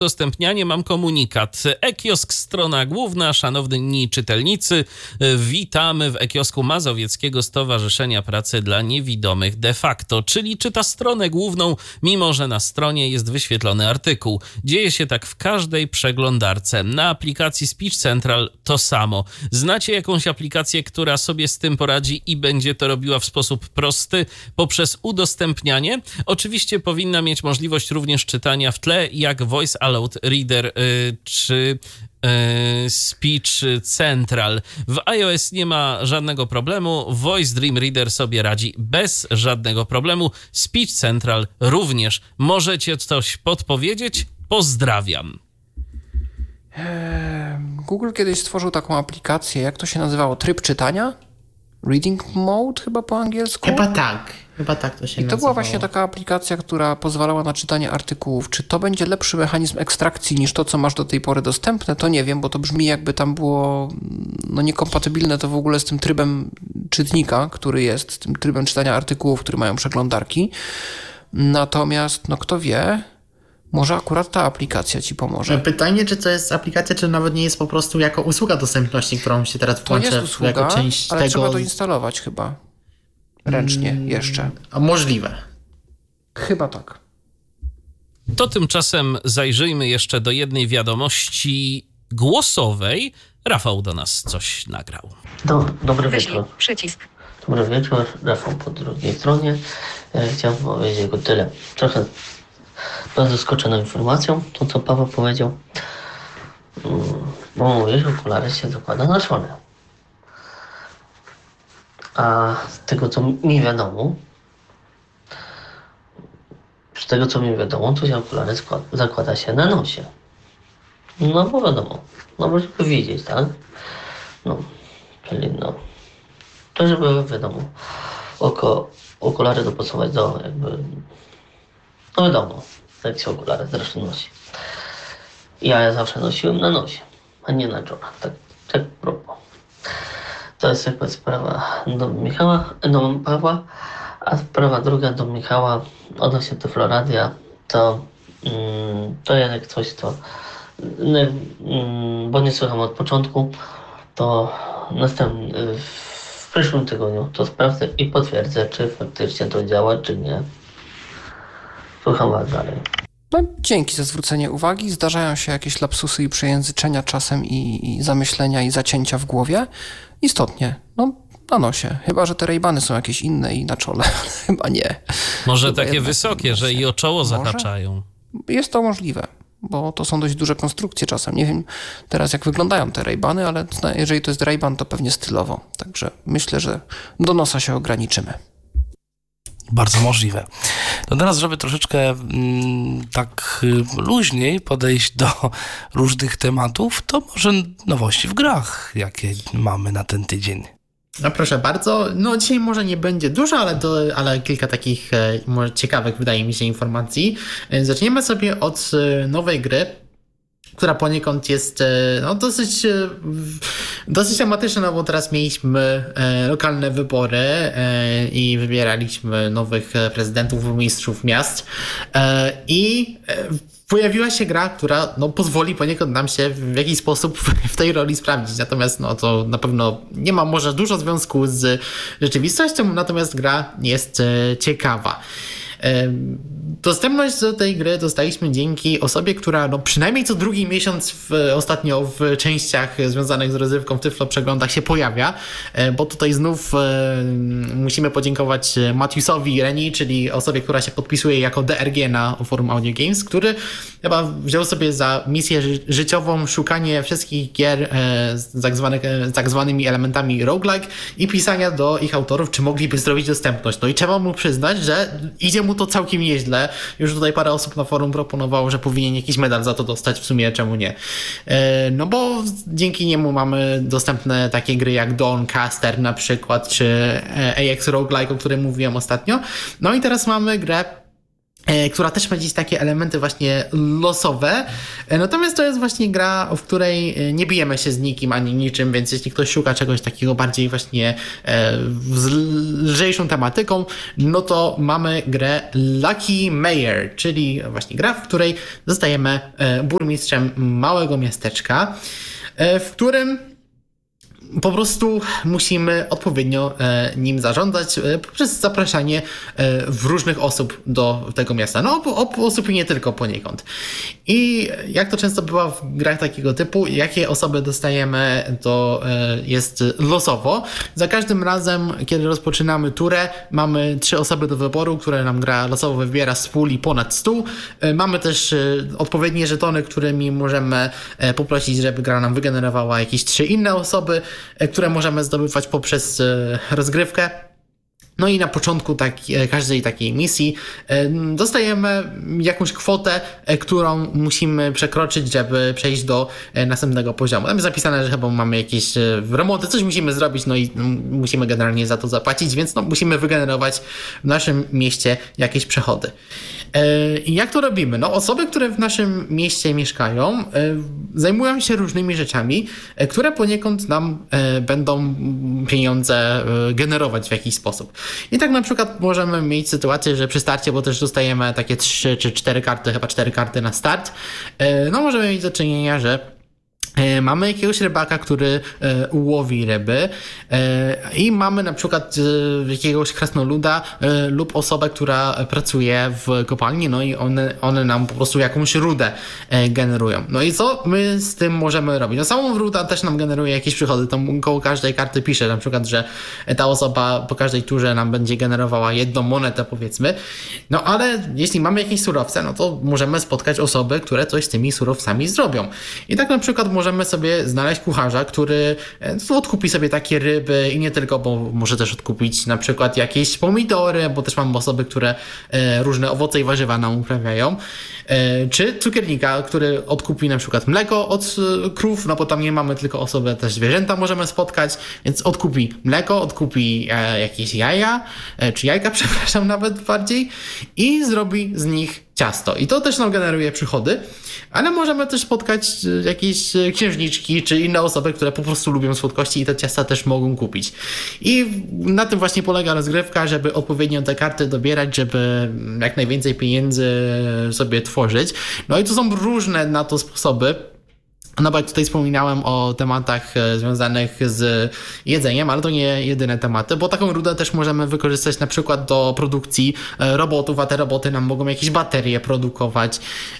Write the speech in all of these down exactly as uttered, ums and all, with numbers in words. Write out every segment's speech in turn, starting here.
Udostępnianie mam komunikat. E-kiosk, strona główna. Szanowni czytelnicy, witamy w e-kiosku Mazowieckiego Stowarzyszenia Pracy dla Niewidomych de facto, czyli czyta stronę główną, mimo że na stronie jest wyświetlony artykuł. Dzieje się tak w każdej przeglądarce. Na aplikacji Speech Central to samo. Znacie jakąś aplikację, która sobie z tym poradzi i będzie to robiła w sposób prosty poprzez udostępnianie? Oczywiście powinna mieć możliwość również czytania w tle, jak Voice Aloud Reader y, czy y, Speech Central. W iOS nie ma żadnego problemu. Voice Dream Reader sobie radzi bez żadnego problemu. Speech Central również. Możecie coś podpowiedzieć? Pozdrawiam. Google kiedyś stworzył taką aplikację, jak to się nazywało? Tryb czytania? Reading Mode chyba po angielsku? Chyba tak. Chyba tak to się I to nazywało. była właśnie taka aplikacja, która pozwalała na czytanie artykułów. Czy to będzie lepszy mechanizm ekstrakcji niż to, co masz do tej pory dostępne? To nie wiem, bo to brzmi jakby tam było no, niekompatybilne to w ogóle z tym trybem czytnika, który jest, z tym trybem czytania artykułów, które mają przeglądarki. Natomiast, no kto wie, może akurat ta aplikacja ci pomoże. Pytanie, czy to jest aplikacja, czy nawet nie jest po prostu jako usługa dostępności, którą się teraz włączę to jest usługa, jako część ale tego... trzeba to instalować chyba. Ręcznie hmm, jeszcze. A możliwe. Chyba tak. To tymczasem zajrzyjmy jeszcze do jednej wiadomości głosowej. Rafał do nas coś nagrał. Do, dobry wieczór. Przycisk. Dobry wieczór, Rafał po drugiej stronie. E, chciałem powiedzieć tylko tyle. Trochę bardzo zaskoczona informacją, to co Paweł powiedział. Mm, bo mówi, że okulary się zakłada na czole. A z tego co mi wiadomo, z tego co mi wiadomo, to się okulary składa, zakłada się na nosie. No bo wiadomo, no bo żeby widzieć, tak? No, czyli no, to żeby wiadomo, oko, okulary dopasować do jakby, no wiadomo, jak się okulary zresztą nosi. Ja je zawsze nosiłem na nosie, a nie na czole, tak, tak propos. To jest jakby sprawa do Michała, do Pawła, a sprawa druga do Michała odnośnie Tyfloradia, to, mm, to jednak coś, to nie, mm, bo nie słucham od początku, to następny, w przyszłym tygodniu to sprawdzę i potwierdzę, czy faktycznie to działa, czy nie. Słucham was dalej. No, dzięki za zwrócenie uwagi. Zdarzają się jakieś lapsusy i przejęzyczenia czasem i, i zamyślenia i zacięcia w głowie. Istotnie, no na nosie. Chyba że te Ray-Bany są jakieś inne i na czole. Chyba nie. Może Chyba takie wysokie, że i o czoło Może? zahaczają. Jest to możliwe, bo to są dość duże konstrukcje czasem. Nie wiem teraz jak wyglądają te Ray-Bany, ale jeżeli to jest Ray-Ban, to pewnie stylowo. Także myślę, że do nosa się ograniczymy. Bardzo możliwe. No teraz, żeby troszeczkę mm, tak luźniej podejść do różnych tematów, to może nowości w grach, jakie mamy na ten tydzień. No proszę bardzo. No dzisiaj może nie będzie dużo, ale, do, ale kilka takich e, może ciekawych wydaje mi się informacji. E, zaczniemy sobie od e, nowej gry, która poniekąd jest no, dosyć, dosyć tematyczna, no bo teraz mieliśmy lokalne wybory i wybieraliśmy nowych prezydentów, burmistrzów miast i pojawiła się gra, która no, pozwoli poniekąd nam się w jakiś sposób w tej roli sprawdzić. Natomiast no, to na pewno nie ma może dużo związku z rzeczywistością, natomiast gra jest ciekawa. Dostępność do tej gry dostaliśmy dzięki osobie, która no przynajmniej co drugi miesiąc w, ostatnio w częściach związanych z rozrywką w Tyflo Przeglądach się pojawia, bo tutaj znów e, musimy podziękować Matiusowi Reni, czyli osobie, która się podpisuje jako D R G na forum Audio Games, który chyba wziął sobie za misję ży- życiową szukanie wszystkich gier e, z, tak zwanych, e, z tak zwanymi elementami roguelike i pisania do ich autorów, czy mogliby zrobić dostępność. No i trzeba mu przyznać, że idzie mu to całkiem nieźle. Już tutaj parę osób na forum proponowało, że powinien jakiś medal za to dostać, w sumie czemu nie. No bo dzięki niemu mamy dostępne takie gry jak Dawncaster na przykład, czy A X Roguelike, o którym mówiłem ostatnio. No i teraz mamy grę która też ma gdzieś takie elementy właśnie losowe. Natomiast to jest właśnie gra, w której nie bijemy się z nikim ani niczym, więc jeśli ktoś szuka czegoś takiego bardziej właśnie z lżejszą tematyką, no to mamy grę Lucky Mayor, czyli właśnie gra, w której zostajemy burmistrzem małego miasteczka, w którym po prostu musimy odpowiednio nim zarządzać poprzez zapraszanie w różnych osób do tego miasta. No, osób i nie tylko poniekąd. I jak to często bywa w grach takiego typu, jakie osoby dostajemy, to jest losowo. Za każdym razem, kiedy rozpoczynamy turę, mamy trzy osoby do wyboru, które nam gra losowo wybiera z puli ponad stu. Mamy też odpowiednie żetony, którymi możemy poprosić, żeby gra nam wygenerowała jakieś trzy inne osoby, które możemy zdobywać poprzez rozgrywkę. No i na początku taki, każdej takiej misji dostajemy jakąś kwotę, którą musimy przekroczyć, żeby przejść do następnego poziomu. Tam jest zapisane, że chyba mamy jakieś remonty, coś musimy zrobić, no i musimy generalnie za to zapłacić, więc no, musimy wygenerować w naszym mieście jakieś przechody. I jak to robimy? No, osoby, które w naszym mieście mieszkają, zajmują się różnymi rzeczami, które poniekąd nam będą pieniądze generować w jakiś sposób. I tak na przykład możemy mieć sytuację, że przy starcie, bo też dostajemy takie trzy czy cztery karty, chyba cztery karty na start, no możemy mieć do czynienia, że mamy jakiegoś rybaka, który łowi ryby i mamy na przykład jakiegoś krasnoluda lub osobę, która pracuje w kopalni, no i one, one nam po prostu jakąś rudę generują. No i co my z tym możemy robić? No samą ruda też nam generuje jakieś przychody, tam koło każdej karty pisze na przykład, że ta osoba po każdej turze nam będzie generowała jedną monetę, powiedzmy, no ale jeśli mamy jakieś surowce, no to możemy spotkać osoby, które coś z tymi surowcami zrobią. I tak na przykład możemy sobie znaleźć kucharza, który odkupi sobie takie ryby i nie tylko, bo może też odkupić na przykład jakieś pomidory, bo też mamy osoby, które różne owoce i warzywa nam uprawiają, czy cukiernika, który odkupi na przykład mleko od krów, no bo tam nie mamy tylko osoby, też zwierzęta możemy spotkać, więc odkupi mleko, odkupi jakieś jaja, czy jajka, przepraszam, nawet bardziej, i zrobi z nich ciasto. I to też nam generuje przychody, ale możemy też spotkać jakieś księżniczki czy inne osoby, które po prostu lubią słodkości i te ciasta też mogą kupić. I na tym właśnie polega rozgrywka, żeby odpowiednio te karty dobierać, żeby jak najwięcej pieniędzy sobie tworzyć. No i to są różne na to sposoby. No bo jak tutaj wspominałem o tematach związanych z jedzeniem, ale to nie jedyne tematy, bo taką rudę też możemy wykorzystać na przykład do produkcji robotów, a te roboty nam mogą jakieś baterie produkować.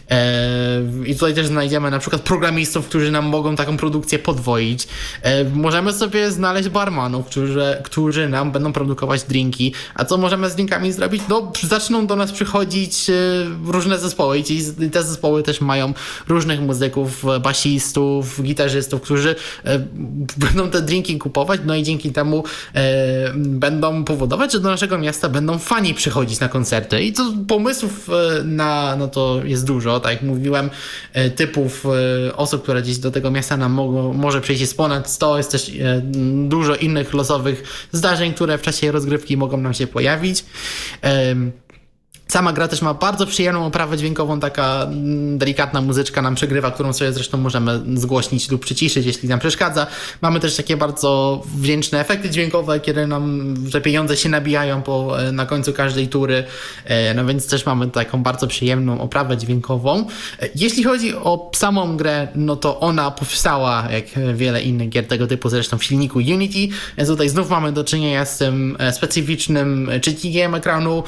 I tutaj też znajdziemy na przykład programistów, którzy nam mogą taką produkcję podwoić. Możemy sobie znaleźć barmanów, którzy, którzy nam będą produkować drinki. A co możemy z drinkami zrobić? No, zaczną do nas przychodzić różne zespoły i te zespoły też mają różnych muzyków, basistów, gitarzystów, którzy e, będą te drinki kupować, no i dzięki temu e, będą powodować, że do naszego miasta będą fani przychodzić na koncerty. I to pomysłów e, na no to jest dużo, tak jak mówiłem, e, typów e, osób, które gdzieś do tego miasta nam mogą, może przyjść jest ponad sto, jest też e, dużo innych losowych zdarzeń, które w czasie rozgrywki mogą nam się pojawić. E, Sama gra też ma bardzo przyjemną oprawę dźwiękową, taka delikatna muzyczka nam przegrywa, którą sobie zresztą możemy zgłośnić lub przyciszyć, jeśli nam przeszkadza. Mamy też takie bardzo wdzięczne efekty dźwiękowe, kiedy nam te pieniądze się nabijają po, na końcu każdej tury, no więc też mamy taką bardzo przyjemną oprawę dźwiękową. Jeśli chodzi o samą grę, no to ona powstała, jak wiele innych gier tego typu, zresztą w silniku Unity, więc tutaj znów mamy do czynienia z tym specyficznym czytnikiem ekranu.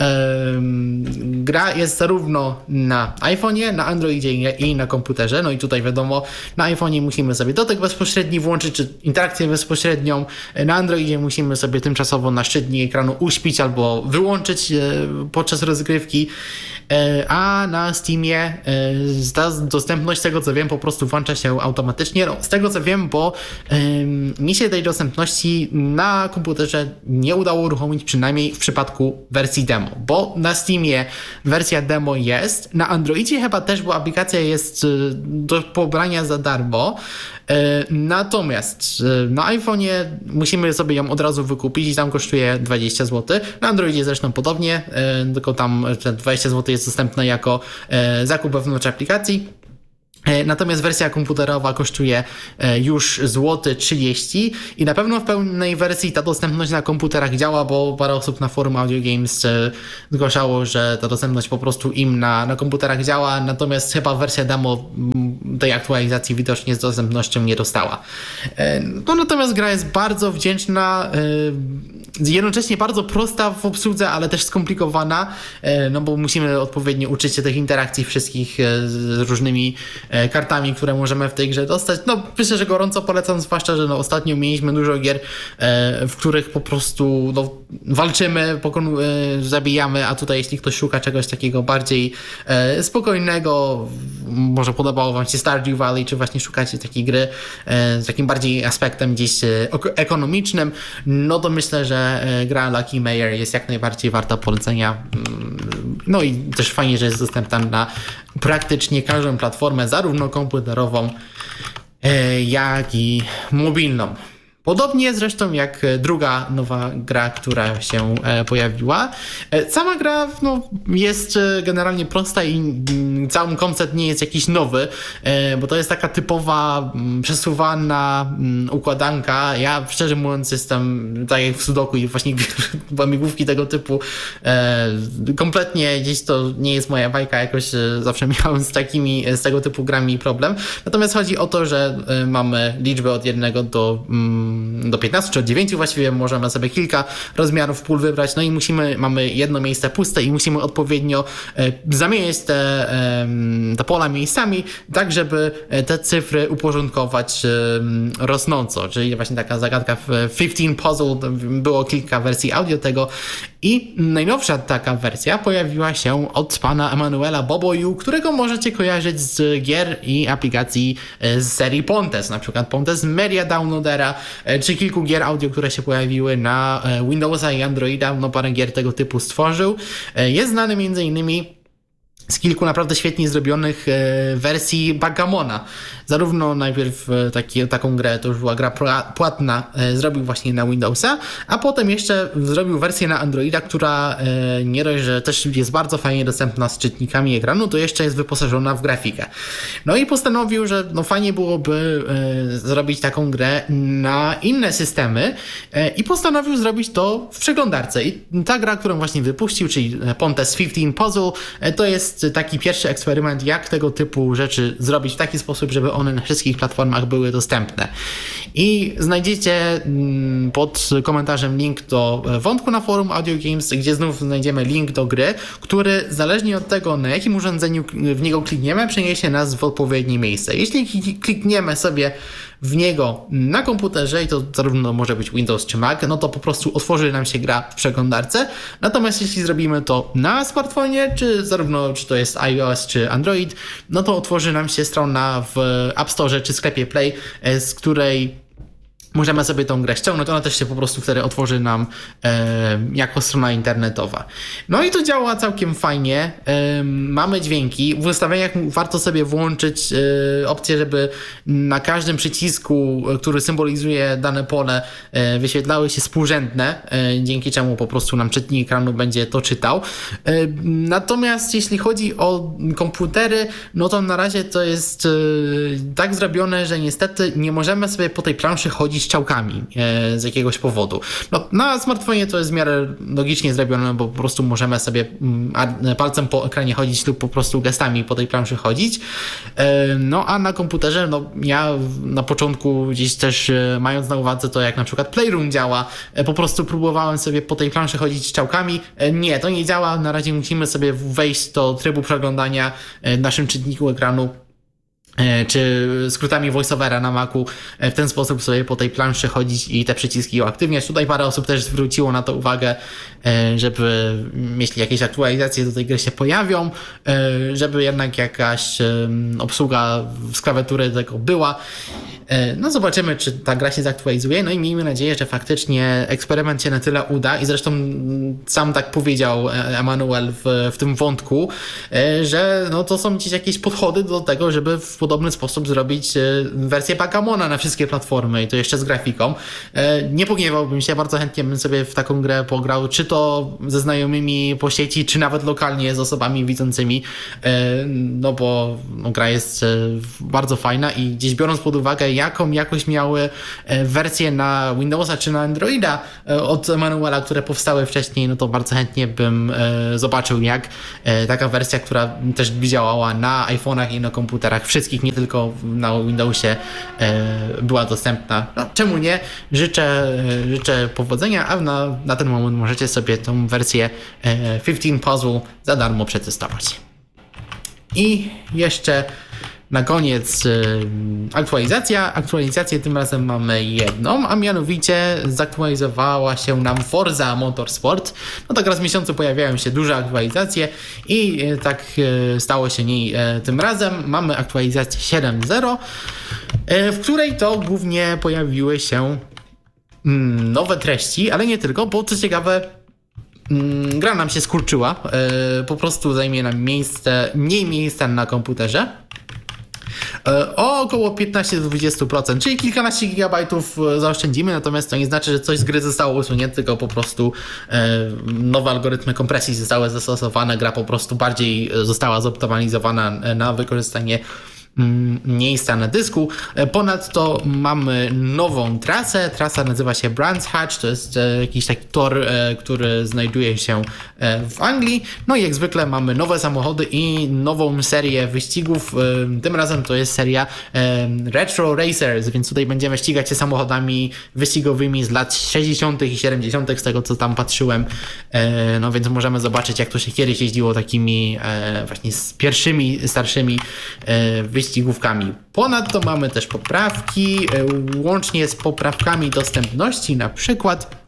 Gra jest zarówno na iPhone'ie, na Androidzie i na komputerze. No i tutaj wiadomo, na iPhone'ie musimy sobie dotyk bezpośredni włączyć, czy interakcję bezpośrednią. Na Androidzie musimy sobie tymczasowo naszczytnik ekranu uśpić albo wyłączyć podczas rozgrywki. A na Steamie ta dostępność, z tego co wiem, po prostu włącza się automatycznie. No, z tego co wiem, bo um, mi się tej dostępności na komputerze nie udało uruchomić, przynajmniej w przypadku wersji demo, bo na Steamie wersja demo jest. Na Androidzie chyba też, bo aplikacja jest do pobrania za darmo. Natomiast na iPhone'ie musimy sobie ją od razu wykupić i tam kosztuje dwadzieścia złotych. Na Androidzie zresztą podobnie, tylko tam te dwadzieścia złotych jest dostępne jako zakup wewnątrz aplikacji. Natomiast wersja komputerowa kosztuje już złoty trzydzieści i na pewno w pełnej wersji ta dostępność na komputerach działa, bo parę osób na forum Audio Games zgłaszało, że ta dostępność po prostu im na, na komputerach działa, natomiast chyba wersja demo tej aktualizacji widocznie z dostępnością nie dostała. No natomiast gra jest bardzo wdzięczna, jednocześnie bardzo prosta w obsłudze, ale też skomplikowana, no bo musimy odpowiednio uczyć się tych interakcji wszystkich z różnymi kartami, które możemy w tej grze dostać. No myślę, że gorąco polecam, zwłaszcza, że no, ostatnio mieliśmy dużo gier, w których po prostu no, walczymy, pokon- zabijamy, a tutaj jeśli ktoś szuka czegoś takiego bardziej spokojnego, może podobało wam się Stardew Valley, czy właśnie szukacie takiej gry z takim bardziej aspektem gdzieś ekonomicznym, no to myślę, że gra Lucky Mayor jest jak najbardziej warta polecenia. No i też fajnie, że jest dostępna na praktycznie każdą platformę, zarówno komputerową, jak i mobilną. Podobnie zresztą jak druga nowa gra, która się pojawiła. Sama gra no, jest generalnie prosta i cały koncept nie jest jakiś nowy, bo to jest taka typowa przesuwana układanka. Ja szczerze mówiąc jestem tak jak w Sudoku i właśnie łamigłówki tego typu kompletnie gdzieś to nie jest moja bajka, jakoś zawsze miałem z takimi, z tego typu grami problem. Natomiast chodzi o to, że mamy liczbę od jednego do do piętnastu czy od dziewięciu właściwie, możemy sobie kilka rozmiarów pól wybrać, no i musimy, mamy jedno miejsce puste i musimy odpowiednio e, zamieniać te, e, te pola miejscami, tak żeby te cyfry uporządkować e, rosnąco, czyli właśnie taka zagadka w piętnaście Puzzle, było kilka wersji audio tego i najnowsza taka wersja pojawiła się od pana Emanuela Boboju, którego możecie kojarzyć z gier i aplikacji z serii Pontes, na przykład Pontes Media Downloadera, czy kilku gier audio, które się pojawiły na Windowsa i Androida, no parę gier tego typu stworzył. Jest znany między innymi z kilku naprawdę świetnie zrobionych e, wersji Backgamona. Zarówno najpierw e, taki, taką grę, to już była gra płatna, e, zrobił właśnie na Windowsa, a potem jeszcze zrobił wersję na Androida, która e, nie dość, że też jest bardzo fajnie dostępna z czytnikami ekranu, to jeszcze jest wyposażona w grafikę. No i postanowił, że no fajnie byłoby e, zrobić taką grę na inne systemy e, i postanowił zrobić to w przeglądarce. I ta gra, którą właśnie wypuścił, czyli Pontes piętnaście Puzzle, e, to jest taki pierwszy eksperyment, jak tego typu rzeczy zrobić w taki sposób, żeby one na wszystkich platformach były dostępne. I znajdziecie pod komentarzem link do wątku na forum Audio Games, gdzie znów znajdziemy link do gry, który zależnie od tego, na jakim urządzeniu w niego klikniemy, przeniesie nas w odpowiednie miejsce. Jeśli klikniemy sobie w niego na komputerze, i to zarówno może być Windows czy Mac, no to po prostu otworzy nam się gra w przeglądarce. Natomiast jeśli zrobimy to na smartfonie, czy zarówno czy to jest iOS czy Android, no to otworzy nam się strona w App Store czy sklepie Play, z której możemy sobie tą grę ściągnąć, ona też się po prostu wtedy otworzy nam e, jako strona internetowa. No i to działa całkiem fajnie. E, mamy dźwięki. W ustawieniach warto sobie włączyć e, opcję, żeby na każdym przycisku, który symbolizuje dane pole, e, wyświetlały się współrzędne, e, dzięki czemu po prostu nam czytnik ekranu będzie to czytał. E, natomiast jeśli chodzi o komputery, no to na razie to jest e, tak zrobione, że niestety nie możemy sobie po tej planszy chodzić strzałkami e, z jakiegoś powodu. No, na smartfonie to jest w miarę logicznie zrobione, bo po prostu możemy sobie mm, palcem po ekranie chodzić lub po prostu gestami po tej planszy chodzić. E, no a na komputerze, no ja na początku gdzieś też e, mając na uwadze to, jak na przykład Playroom działa, e, po prostu próbowałem sobie po tej planszy chodzić strzałkami. E, nie, to nie działa. Na razie musimy sobie wejść do trybu przeglądania e, w naszym czytniku ekranu, czy skrótami voiceovera na Macu, w ten sposób sobie po tej planszy chodzić i te przyciski uaktywniać. Tutaj parę osób też zwróciło na to uwagę, żeby jeśli jakieś aktualizacje do tej gry się pojawią, żeby jednak jakaś obsługa z klawiatury tego była. No zobaczymy, czy ta gra się zaktualizuje, no i miejmy nadzieję, że faktycznie eksperyment się na tyle uda i zresztą sam tak powiedział Emanuel w, w tym wątku, że no to są gdzieś jakieś podchody do tego, żeby w podobny sposób zrobić wersję Backgammona na wszystkie platformy i to jeszcze z grafiką. Nie pogniewałbym się, bardzo chętnie bym sobie w taką grę pograł, czy to ze znajomymi po sieci, czy nawet lokalnie z osobami widzącymi, no bo no, gra jest bardzo fajna i gdzieś biorąc pod uwagę, jaką jakość miały wersje na Windowsa czy na Androida od Emanuela, które powstały wcześniej, no to bardzo chętnie bym zobaczył, jak taka wersja, która też działała na iPhone'ach i na komputerach wszystkich, nie tylko na Windowsie, była dostępna. No, czemu nie? Życzę, życzę powodzenia, a na, na ten moment możecie sobie tą wersję piętnaście Puzzle za darmo przetestować. I jeszcze na koniec y, aktualizacja. Aktualizację tym razem mamy jedną, a mianowicie zaktualizowała się nam Forza Motorsport. No tak raz w miesiącu pojawiają się duże aktualizacje i y, tak y, stało się niej y, tym razem. Mamy aktualizację siedem zero, y, w której to głównie pojawiły się y, nowe treści, ale nie tylko, bo co ciekawe, y, gra nam się skurczyła. Y, po prostu zajmie nam miejsce, mniej miejsca na komputerze. O około piętnaście do dwudziestu procent, czyli kilkanaście gigabajtów zaoszczędzimy, natomiast to nie znaczy, że coś z gry zostało usunięte, tylko po prostu e, nowe algorytmy kompresji zostały zastosowane, gra po prostu bardziej została zoptymalizowana na wykorzystanie miejsca na dysku. Ponadto mamy nową trasę. Trasa nazywa się Brands Hatch. To jest jakiś taki tor, który znajduje się w Anglii. No i jak zwykle mamy nowe samochody i nową serię wyścigów. Tym razem to jest seria Retro Racers, więc tutaj będziemy ścigać się samochodami wyścigowymi z lat sześćdziesiątych i siedemdziesiątych, z tego co tam patrzyłem. No więc możemy zobaczyć, jak to się kiedyś jeździło takimi właśnie z pierwszymi, starszymi wyścigami wyścigówkami. Ponadto mamy też poprawki, łącznie z poprawkami dostępności, na przykład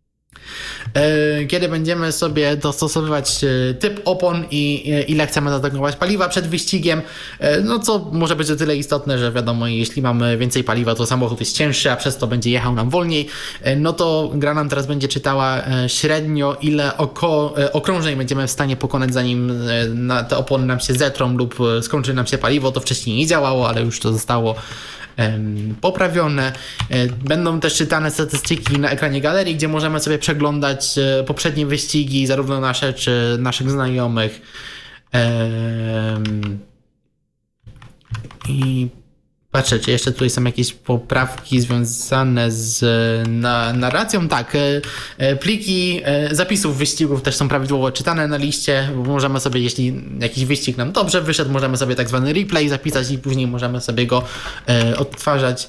kiedy będziemy sobie dostosowywać typ opon i ile chcemy zatankować paliwa przed wyścigiem, no co może być o tyle istotne, że wiadomo, jeśli mamy więcej paliwa, to samochód jest cięższy, a przez to będzie jechał nam wolniej, no to gra nam teraz będzie czytała średnio, ile oko, okrążeń będziemy w stanie pokonać, zanim na te opony nam się zetrą lub skończy nam się paliwo. To wcześniej nie działało, ale już to zostało poprawione. Będą też czytane statystyki na ekranie galerii, gdzie możemy sobie przeglądać poprzednie wyścigi, zarówno nasze, czy naszych znajomych. I patrzę, czy jeszcze tutaj są jakieś poprawki związane z na, narracją. Tak, pliki zapisów wyścigów też są prawidłowo czytane na liście. Możemy sobie, jeśli jakiś wyścig nam dobrze wyszedł, możemy sobie tak zwany replay zapisać i później możemy sobie go odtwarzać.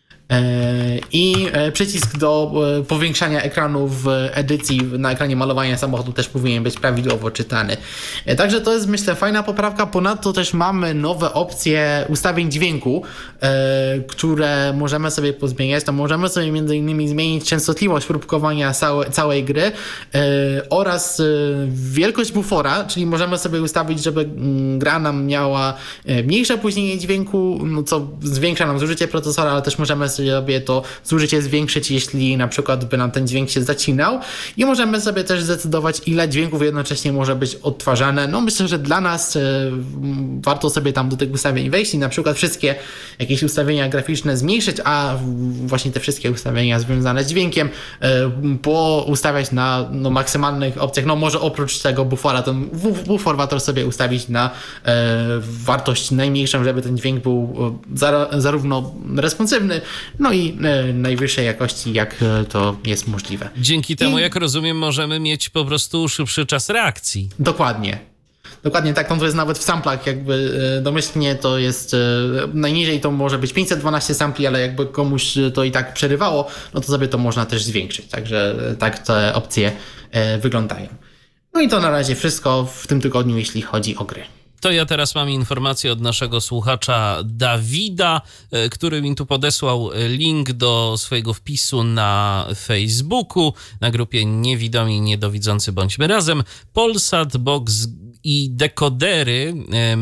I przycisk do powiększania ekranu w edycji na ekranie malowania samochodu też powinien być prawidłowo czytany. Także to jest, myślę, fajna poprawka. Ponadto też mamy nowe opcje ustawień dźwięku, które możemy sobie pozmieniać. To możemy sobie między innymi zmienić częstotliwość próbkowania całe, całej gry oraz wielkość bufora, czyli możemy sobie ustawić, żeby gra nam miała mniejsze opóźnienie dźwięku, no co zwiększa nam zużycie procesora, ale też możemy sobie to zużycie zwiększyć, jeśli na przykład by nam ten dźwięk się zacinał, i możemy sobie też zdecydować, ile dźwięków jednocześnie może być odtwarzane. No myślę, że dla nas y, warto sobie tam do tych ustawień wejść i na przykład wszystkie jakieś ustawienia graficzne zmniejszyć, a właśnie te wszystkie ustawienia związane z dźwiękiem y, poustawiać na no, maksymalnych opcjach. No może oprócz tego bufora, ten bufor warto sobie ustawić na y, wartość najmniejszą, żeby ten dźwięk był y, za, zarówno responsywny, no i e, najwyższej jakości, jak e, to jest możliwe. Dzięki temu, I... jak rozumiem, możemy mieć po prostu szybszy czas reakcji. Dokładnie. Dokładnie tak, to jest nawet w samplach jakby e, domyślnie to jest e, najniżej to może być pięćset dwanaście sampli, ale jakby komuś to i tak przerywało, no to sobie to można też zwiększyć. Także e, tak te opcje e, wyglądają. No i to na razie wszystko w tym tygodniu, jeśli chodzi o gry. To ja teraz mam informację od naszego słuchacza Dawida, który mi tu podesłał link do swojego wpisu na Facebooku, na grupie Niewidomi Niedowidzący Bądźmy Razem. Polsat Box I dekodery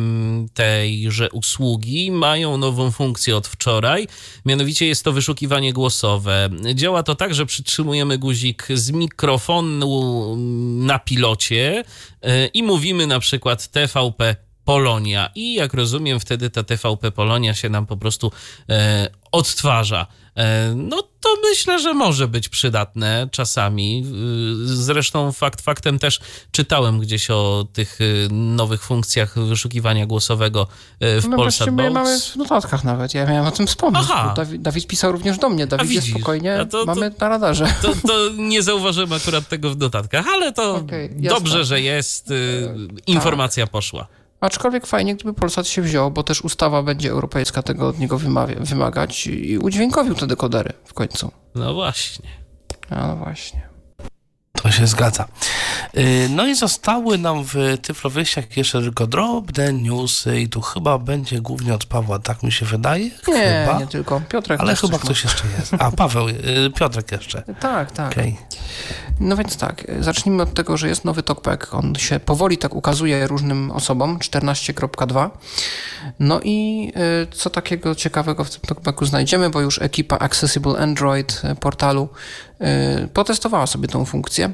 tejże usługi mają nową funkcję od wczoraj, mianowicie jest to wyszukiwanie głosowe. Działa to tak, że przytrzymujemy guzik z mikrofonu na pilocie i mówimy na przykład T V P Polonia i jak rozumiem wtedy ta T V P Polonia się nam po prostu e, odtwarza. E, no to myślę, że może być przydatne czasami. Zresztą fakt faktem też czytałem gdzieś o tych nowych funkcjach wyszukiwania głosowego w no Polsat My Box. mamy w notatkach nawet, ja miałem o tym wspomnieć. Dawid, Dawid pisał również do mnie, Dawidzie, spokojnie, to, to, mamy na radarze. To, to nie zauważyłem akurat tego w notatkach, ale to okay, dobrze, że jest, informacja tak. poszła. Aczkolwiek fajnie, gdyby Polsat się wziął, bo też ustawa będzie europejska tego od niego wymawia, wymagać i udźwiękowił te dekodery w końcu. No właśnie. No właśnie. To się zgadza. No i zostały nam w Tyflowyściach jeszcze tylko drobne newsy i tu chyba będzie głównie od Pawła, tak mi się wydaje? Nie, chyba. nie tylko. Piotrek Ale chyba coś ktoś ma. jeszcze jest. A, Paweł, Piotrek jeszcze. Tak, tak. Okay. No więc tak, zacznijmy od tego, że jest nowy TalkBack. On się powoli tak ukazuje różnym osobom, czternaście kropka dwa. No i co takiego ciekawego w tym TalkBacku znajdziemy, bo już ekipa Accessible Android portalu potestowała sobie tą funkcję.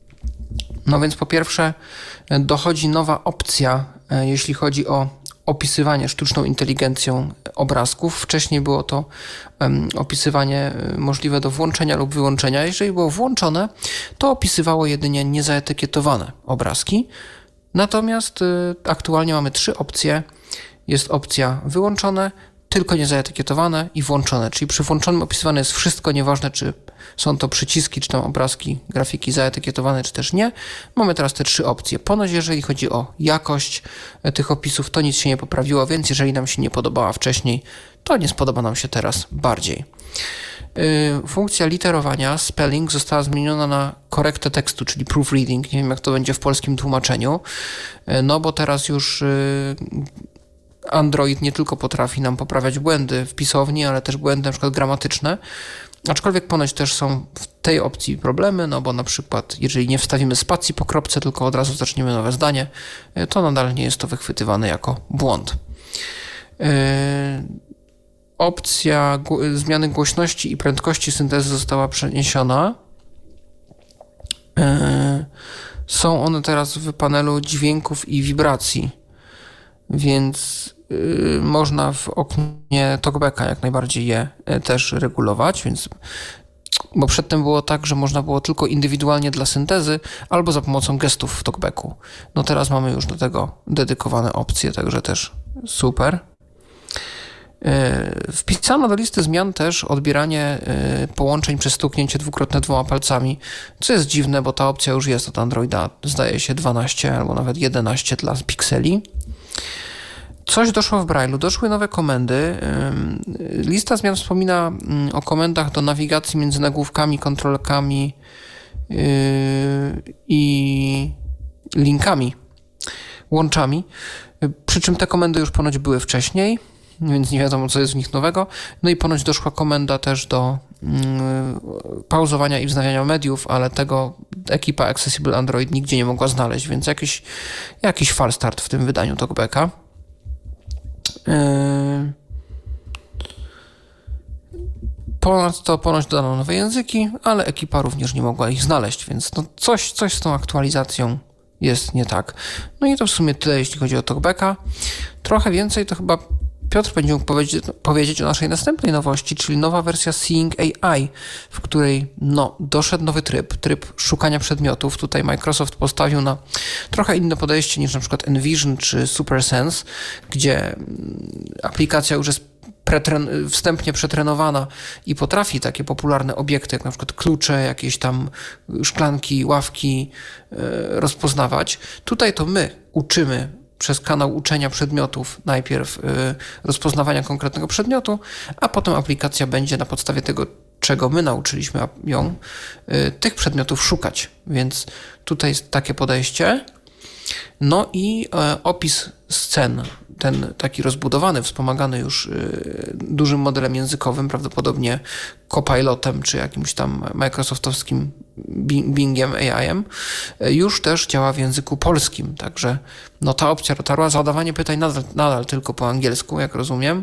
No więc po pierwsze dochodzi nowa opcja, jeśli chodzi o opisywanie sztuczną inteligencją obrazków. Wcześniej było to um, opisywanie możliwe do włączenia lub wyłączenia. Jeżeli było włączone, to opisywało jedynie niezaetykietowane obrazki. Natomiast y, aktualnie mamy trzy opcje. Jest opcja wyłączone, tylko niezaetykietowane i włączone. Czyli przy włączonym opisywane jest wszystko, nieważne czy są to przyciski, czy tam obrazki, grafiki zaetykietowane, czy też nie. Mamy teraz te trzy opcje. Ponoć jeżeli chodzi o jakość tych opisów, to nic się nie poprawiło, więc jeżeli nam się nie podobała wcześniej, to nie spodoba nam się teraz bardziej. Funkcja literowania, spelling, została zmieniona na korektę tekstu, czyli proofreading. Nie wiem, jak to będzie w polskim tłumaczeniu, no bo teraz już Android nie tylko potrafi nam poprawiać błędy w pisowni, ale też błędy na przykład gramatyczne. Aczkolwiek ponoć też są w tej opcji problemy, no bo na przykład jeżeli nie wstawimy spacji po kropce, tylko od razu zaczniemy nowe zdanie, to nadal nie jest to wychwytywane jako błąd. Yy, opcja g- zmiany głośności i prędkości syntezy została przeniesiona. Yy, są one teraz w panelu dźwięków i wibracji, więc yy, można w oknie TalkBacka jak najbardziej je yy, też regulować, więc bo przedtem było tak, że można było tylko indywidualnie dla syntezy albo za pomocą gestów w TalkBacku. No teraz mamy już do tego dedykowane opcje, także też super. Yy, wpisano do listy zmian też odbieranie yy, połączeń przez stuknięcie dwukrotne dwoma palcami, co jest dziwne, bo ta opcja już jest od Androida, zdaje się dwanaście albo nawet jedenaście dla pikseli. Coś doszło w Braille'u, doszły nowe komendy. Lista zmian wspomina o komendach do nawigacji między nagłówkami, kontrolkami i linkami, łączami. Przy czym te komendy już ponoć były wcześniej, więc nie wiadomo, co jest w nich nowego. No i ponoć doszła komenda też do pauzowania i wznawiania mediów, ale tego ekipa Accessible Android nigdzie nie mogła znaleźć, więc jakiś, jakiś falstart w tym wydaniu TalkBacka. Ponadto ponoć dodano nowe języki, ale ekipa również nie mogła ich znaleźć, więc no coś, coś z tą aktualizacją jest nie tak. No i to w sumie tyle, jeśli chodzi o TalkBacka. Trochę więcej to chyba Piotr będzie mógł powiedzieć, powiedzieć o naszej następnej nowości, czyli nowa wersja Seeing A I, w której no, doszedł nowy tryb, tryb szukania przedmiotów. Tutaj Microsoft postawił na trochę inne podejście niż na przykład Envision czy SuperSense, gdzie aplikacja już jest pretren- wstępnie przetrenowana i potrafi takie popularne obiekty, jak na przykład klucze, jakieś tam szklanki, ławki yy, rozpoznawać. Tutaj to my uczymy przez kanał uczenia przedmiotów najpierw y, rozpoznawania konkretnego przedmiotu, a potem aplikacja będzie na podstawie tego, czego my nauczyliśmy ją, y, tych przedmiotów szukać. Więc tutaj jest takie podejście. No i y, opis scen, ten taki rozbudowany, wspomagany już y, dużym modelem językowym, prawdopodobnie Copilotem czy jakimś tam microsoftowskim Bingiem A I-em, już też działa w języku polskim, także no ta opcja dotarła. Zadawanie pytań nadal, nadal tylko po angielsku, jak rozumiem,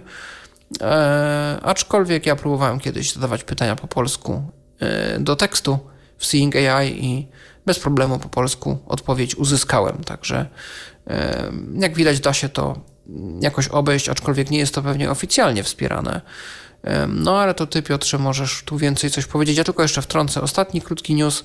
e, aczkolwiek ja próbowałem kiedyś zadawać pytania po polsku e, do tekstu w Seeing A I i bez problemu po polsku odpowiedź uzyskałem, także e, jak widać da się to jakoś obejść, aczkolwiek nie jest to pewnie oficjalnie wspierane. No ale to ty, Piotrze, możesz tu więcej coś powiedzieć. Ja tylko jeszcze wtrącę ostatni krótki news,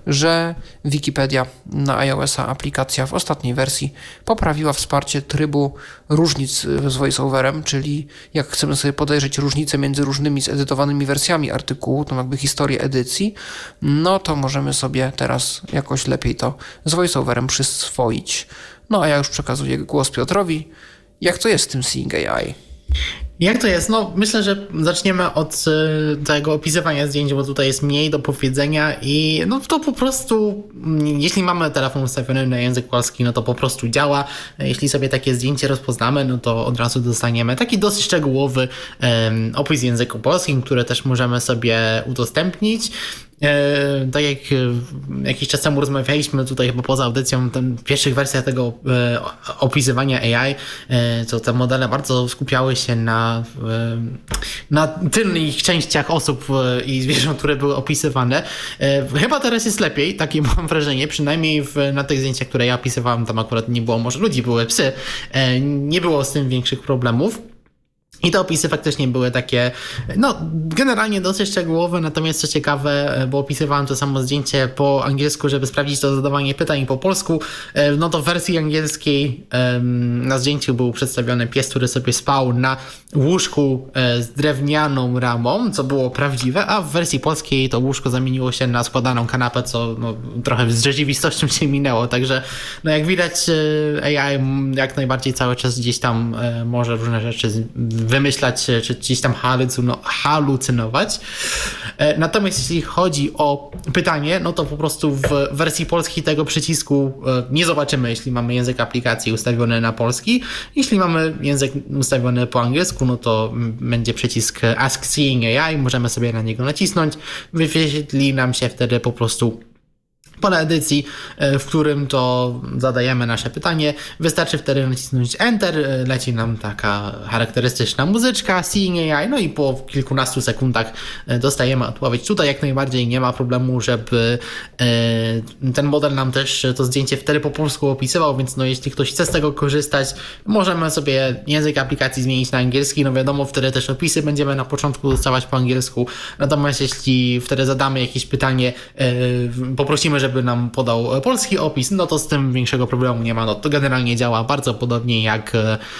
że Wikipedia na iOS-a, aplikacja w ostatniej wersji poprawiła wsparcie trybu różnic z voiceoverem, czyli jak chcemy sobie podejrzeć różnice między różnymi zedytowanymi wersjami artykułu, to jakby historię edycji, no to możemy sobie teraz jakoś lepiej to z voiceoverem przyswoić. No a ja już przekazuję głos Piotrowi. Jak to jest z tym Seeing A I? Jak to jest? No myślę, że zaczniemy od y, tego opisywania zdjęć, bo tutaj jest mniej do powiedzenia i no to po prostu, jeśli mamy telefon ustawiony na język polski, no to po prostu działa. Jeśli sobie takie zdjęcie rozpoznamy, no to od razu dostaniemy taki dosyć szczegółowy y, opis w języku polskim, który też możemy sobie udostępnić. E, tak jak e, jakiś czas temu rozmawialiśmy tutaj chyba poza audycją, ten, w pierwszych wersjach tego e, opisywania A I, e, to te modele bardzo skupiały się na, e, na tylnych częściach osób e, i zwierząt, które były opisywane. E, chyba teraz jest lepiej, takie mam wrażenie, przynajmniej w, na tych zdjęciach, które ja opisywałem, tam akurat nie było może ludzi, były psy, e, nie było z tym większych problemów. I te opisy faktycznie były takie, no generalnie dosyć szczegółowe, natomiast co ciekawe, bo opisywałem to samo zdjęcie po angielsku, żeby sprawdzić to zadawanie pytań po polsku, no to w wersji angielskiej na zdjęciu był przedstawiony pies, który sobie spał na łóżku z drewnianą ramą, co było prawdziwe, a w wersji polskiej to łóżko zamieniło się na składaną kanapę, co no, trochę z rzeczywistością się minęło, także no jak widać A I jak najbardziej cały czas gdzieś tam może różne rzeczy wymyślać, czy gdzieś tam halucynować. Natomiast jeśli chodzi o pytanie, no to po prostu w wersji polskiej tego przycisku nie zobaczymy, jeśli mamy język aplikacji ustawiony na polski. Jeśli mamy język ustawiony po angielsku, no to będzie przycisk Ask Seeing A I, możemy sobie na niego nacisnąć. Wyświetli nam się wtedy po prostu pole edycji, w którym to zadajemy nasze pytanie. Wystarczy wtedy nacisnąć Enter, leci nam taka charakterystyczna muzyczka, Seeing A I, no i po kilkunastu sekundach dostajemy odpowiedź. Tutaj jak najbardziej nie ma problemu, żeby ten model nam też to zdjęcie wtedy po polsku opisywał, więc no jeśli ktoś chce z tego korzystać, możemy sobie język aplikacji zmienić na angielski, no wiadomo, wtedy też opisy będziemy na początku dostawać po angielsku, natomiast jeśli wtedy zadamy jakieś pytanie, poprosimy, żeby żeby nam podał polski opis, no to z tym większego problemu nie ma. No to generalnie działa bardzo podobnie jak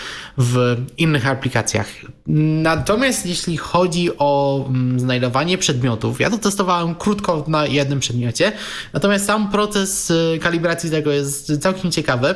w innych aplikacjach. Natomiast jeśli chodzi o znajdowanie przedmiotów, ja to testowałem krótko na jednym przedmiocie, natomiast sam proces kalibracji tego jest całkiem ciekawy.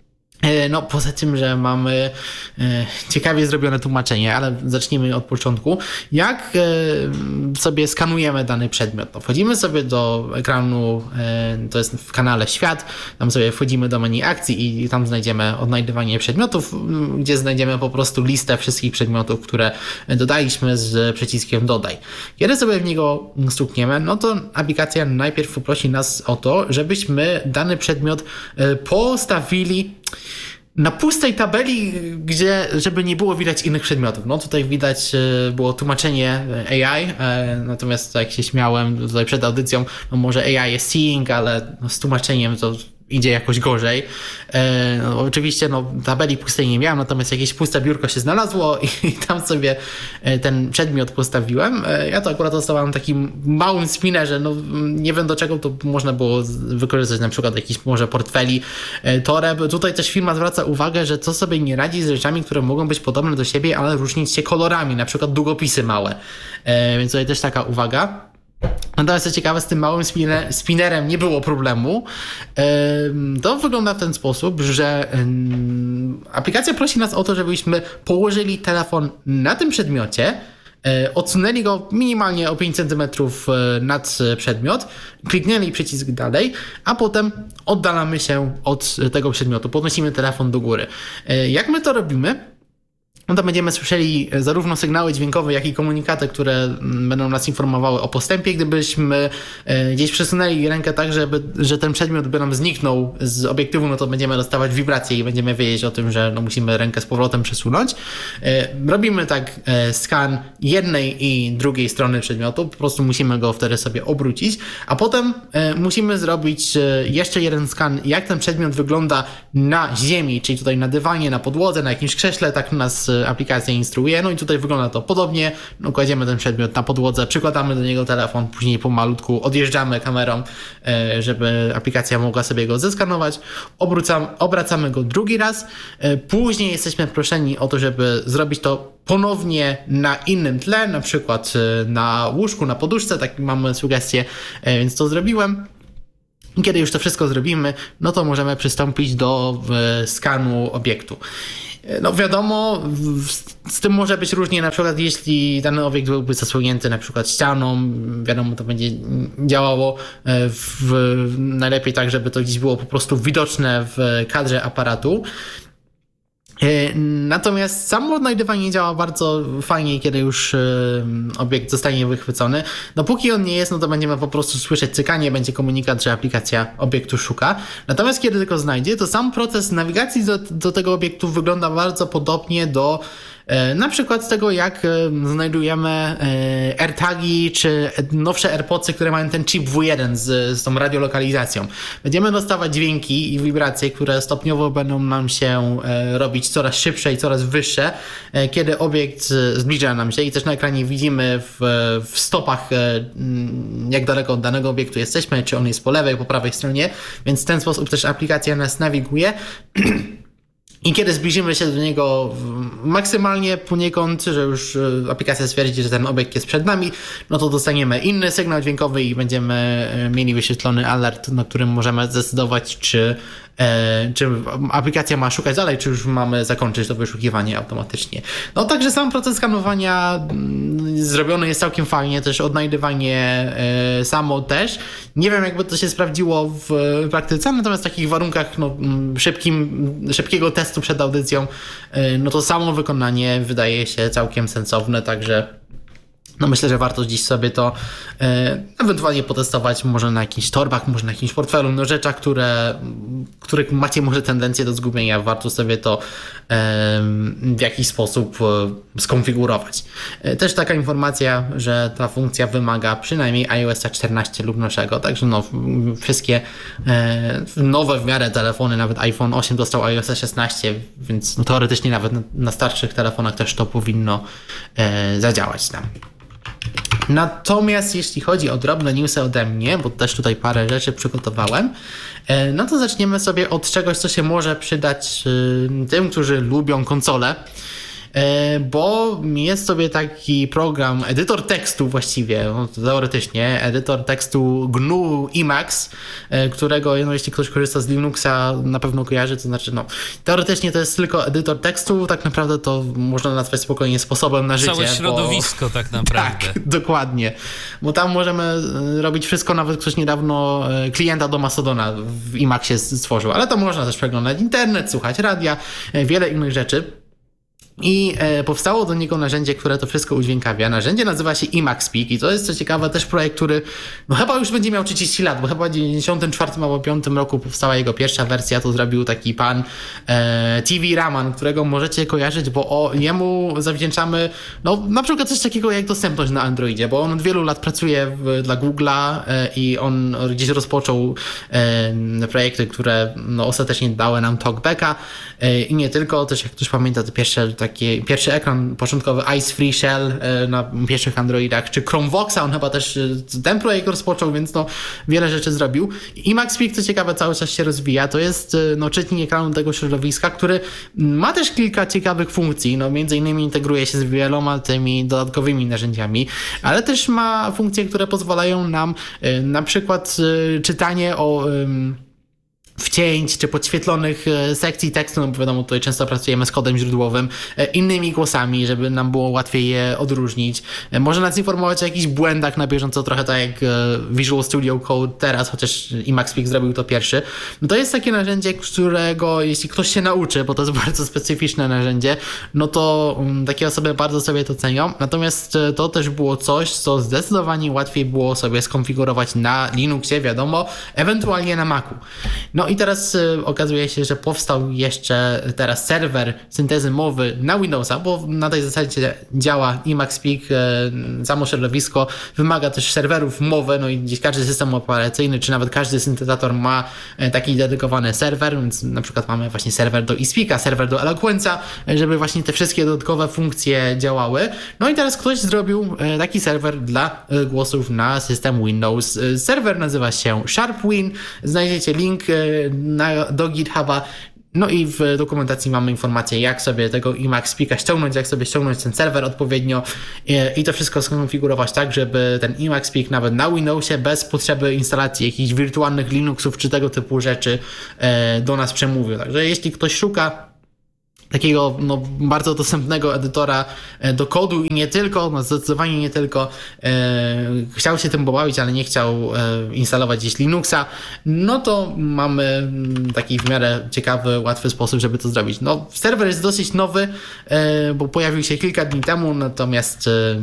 No poza tym, że mamy e, ciekawie zrobione tłumaczenie, ale zacznijmy od początku. Jak e, sobie skanujemy dany przedmiot? No, wchodzimy sobie do ekranu, e, to jest w kanale Świat, tam sobie wchodzimy do menu akcji i tam znajdziemy odnajdywanie przedmiotów, gdzie znajdziemy po prostu listę wszystkich przedmiotów, które dodaliśmy z przyciskiem dodaj. Kiedy sobie w niego stukniemy, no to aplikacja najpierw poprosi nas o to, żebyśmy dany przedmiot e, postawili na pustej tabeli, gdzie, żeby nie było widać innych przedmiotów. No tutaj widać było tłumaczenie A I, natomiast jak się śmiałem tutaj przed audycją, no może A I jest seeing, ale no z tłumaczeniem to idzie jakoś gorzej. E, no, oczywiście no, tabeli pustej nie miałem, natomiast jakieś puste biurko się znalazło i, i tam sobie ten przedmiot postawiłem. E, ja to akurat dostałem na takim małym spinnerze, no nie wiem do czego to można było wykorzystać, na przykład jakiś może portfeli, e, toreb. Tutaj też firma zwraca uwagę, że co sobie nie radzi z rzeczami, które mogą być podobne do siebie, ale różnić się kolorami, na przykład długopisy małe. E, więc tutaj też taka uwaga. Natomiast co ciekawe, z tym małym spinner, spinnerem nie było problemu. To wygląda w ten sposób, że aplikacja prosi nas o to, żebyśmy położyli telefon na tym przedmiocie, odsunęli go minimalnie o pięć centymetrów nad przedmiot, kliknęli przycisk dalej, a potem oddalamy się od tego przedmiotu, podnosimy telefon do góry. Jak my to robimy? no to będziemy słyszeli zarówno sygnały dźwiękowe, jak i komunikaty, które będą nas informowały o postępie. Gdybyśmy gdzieś przesunęli rękę tak, żeby, że ten przedmiot by nam zniknął z obiektywu, no to będziemy dostawać wibracje i będziemy wiedzieć o tym, że no musimy rękę z powrotem przesunąć. Robimy tak skan jednej i drugiej strony przedmiotu, po prostu musimy go wtedy sobie obrócić, a potem musimy zrobić jeszcze jeden skan, jak ten przedmiot wygląda na ziemi, czyli tutaj na dywanie, na podłodze, na jakimś krześle, tak nas aplikacja instruuje. No i tutaj wygląda to podobnie. No, kładziemy ten przedmiot na podłodze, przykładamy do niego telefon, później pomalutku odjeżdżamy kamerą, żeby aplikacja mogła sobie go zeskanować. Obrócamy, obracamy go drugi raz. Później jesteśmy proszeni o to, żeby zrobić to ponownie na innym tle, na przykład na łóżku, na poduszce, tak mamy sugestię, więc to zrobiłem. I kiedy już to wszystko zrobimy, no to możemy przystąpić do skanu obiektu. No wiadomo, z tym może być różnie, na przykład jeśli dany obiekt byłby zasłonięty na przykład ścianą, wiadomo, to będzie działało w, najlepiej tak, żeby to gdzieś było po prostu widoczne w kadrze aparatu. Natomiast samo odnajdywanie działa bardzo fajnie, kiedy już obiekt zostanie wychwycony. Dopóki on nie jest, no to będziemy po prostu słyszeć cykanie, będzie komunikat, że aplikacja obiektu szuka. Natomiast kiedy tylko znajdzie, to sam proces nawigacji do, do tego obiektu wygląda bardzo podobnie do na przykład tego, jak znajdujemy AirTagi czy nowsze AirPodsy, które mają ten chip W jeden z, z tą radiolokalizacją. Będziemy dostawać dźwięki i wibracje, które stopniowo będą nam się robić coraz szybsze i coraz wyższe, kiedy obiekt zbliża nam się i też na ekranie widzimy w, w stopach, jak daleko od danego obiektu jesteśmy, czy on jest po lewej, po prawej stronie, więc w ten sposób też aplikacja nas nawiguje. I kiedy zbliżymy się do niego maksymalnie poniekąd, że już aplikacja stwierdzi, że ten obiekt jest przed nami, no to dostaniemy inny sygnał dźwiękowy i będziemy mieli wyświetlony alert, na którym możemy zdecydować, czy, e, czy aplikacja ma szukać dalej, czy już mamy zakończyć to wyszukiwanie automatycznie. No także sam proces skanowania zrobiony jest całkiem fajnie, też odnajdywanie e, samo też. Nie wiem, jakby to się sprawdziło w praktyce, natomiast w takich warunkach no, szybkim, szybkiego testu przed audycją, no to samo wykonanie wydaje się całkiem sensowne, także no myślę, że warto dziś sobie to e, ewentualnie potestować, może na jakichś torbach, może na jakimś portfelu, no rzeczach, które, których macie może tendencję do zgubienia, warto sobie to e, w jakiś sposób e, skonfigurować. E, też taka informacja, że ta funkcja wymaga przynajmniej iOS czternaście lub nowszego, także no wszystkie e, nowe w miarę telefony, nawet iPhone osiem dostał iOS szesnaście, więc no, teoretycznie nawet na, na starszych telefonach też to powinno e, zadziałać tam. Natomiast jeśli chodzi o drobne newsy ode mnie, bo też tutaj parę rzeczy przygotowałem, no to zaczniemy sobie od czegoś, co się może przydać tym, którzy lubią konsole. Bo jest sobie taki program, edytor tekstu właściwie, no, teoretycznie, edytor tekstu G N U Emacs, którego no, jeśli ktoś korzysta z Linuxa, na pewno kojarzy, to znaczy no, teoretycznie to jest tylko edytor tekstu, tak naprawdę to można nazwać spokojnie sposobem na życie. Całe środowisko bo... tak naprawdę. Tak, dokładnie, bo tam możemy robić wszystko, nawet ktoś niedawno klienta do Mastodona w Emacsie stworzył, ale to można też przeglądać internet, słuchać radia, wiele innych rzeczy. I e, powstało do niego narzędzie, które to wszystko udźwiękawia. Narzędzie nazywa się Emacs Speak i to jest, co ciekawe, też projekt, który no chyba już będzie miał trzydzieści lat, bo chyba w dziewięćdziesiątym czwartym albo piątym roku powstała jego pierwsza wersja, to zrobił taki pan e, T V Raman, którego możecie kojarzyć, bo o, jemu zawdzięczamy no na przykład coś takiego jak dostępność na Androidzie, bo on od wielu lat pracuje w, dla Google'a e, i on gdzieś rozpoczął e, projekty, które no, ostatecznie dały nam TalkBacka e, i nie tylko, też jak ktoś pamięta te pierwsze taki pierwszy ekran początkowy Ice Free Shell na pierwszych Androidach, czy Chromevoxa, on chyba też ten projekt rozpoczął, więc no wiele rzeczy zrobił. I Emacs Speak, co ciekawe, cały czas się rozwija. To jest no, czytnik ekranu tego środowiska, który ma też kilka ciekawych funkcji. No, między innymi integruje się z wieloma tymi dodatkowymi narzędziami, ale też ma funkcje, które pozwalają nam na przykład czytanie o wcięć czy podświetlonych sekcji tekstu, no bo wiadomo, tutaj często pracujemy z kodem źródłowym, innymi głosami, żeby nam było łatwiej je odróżnić. Może nas informować o jakichś błędach na bieżąco, trochę tak jak Visual Studio Code teraz, chociaż Emacs Peak zrobił to pierwszy. No to jest takie narzędzie, którego jeśli ktoś się nauczy, bo to jest bardzo specyficzne narzędzie, no to um, takie osoby bardzo sobie to cenią. Natomiast to też było coś, co zdecydowanie łatwiej było sobie skonfigurować na Linuxie, wiadomo, ewentualnie na Macu. No i teraz y, okazuje się, że powstał jeszcze teraz serwer syntezy mowy na Windowsa, bo na tej zasadzie działa Emacs Peak, y, samo środowisko wymaga też serwerów mowy, no i gdzieś każdy system operacyjny, czy nawet każdy syntezator ma y, taki dedykowany serwer, więc na przykład mamy właśnie serwer do eSpeaka, serwer do Eloquence'a, żeby właśnie te wszystkie dodatkowe funkcje działały. No i teraz ktoś zrobił y, taki serwer dla y, głosów na system Windows. Y, serwer nazywa się SharpWin, znajdziecie link y, Na, do GitHuba. No i w dokumentacji mamy informację, jak sobie tego Emacs Peaka ściągnąć, jak sobie ściągnąć ten serwer odpowiednio i, i to wszystko skonfigurować tak, żeby ten Emacs Peak nawet na Windowsie bez potrzeby instalacji jakichś wirtualnych Linuxów czy tego typu rzeczy e, do nas przemówił. Także jeśli ktoś szuka takiego no, bardzo dostępnego edytora do kodu i nie tylko, no zdecydowanie nie tylko, e, chciał się tym pobawić, ale nie chciał e, instalować gdzieś Linuxa, no to mamy taki w miarę ciekawy, łatwy sposób, żeby to zrobić. No, serwer jest dosyć nowy, e, bo pojawił się kilka dni temu, natomiast e,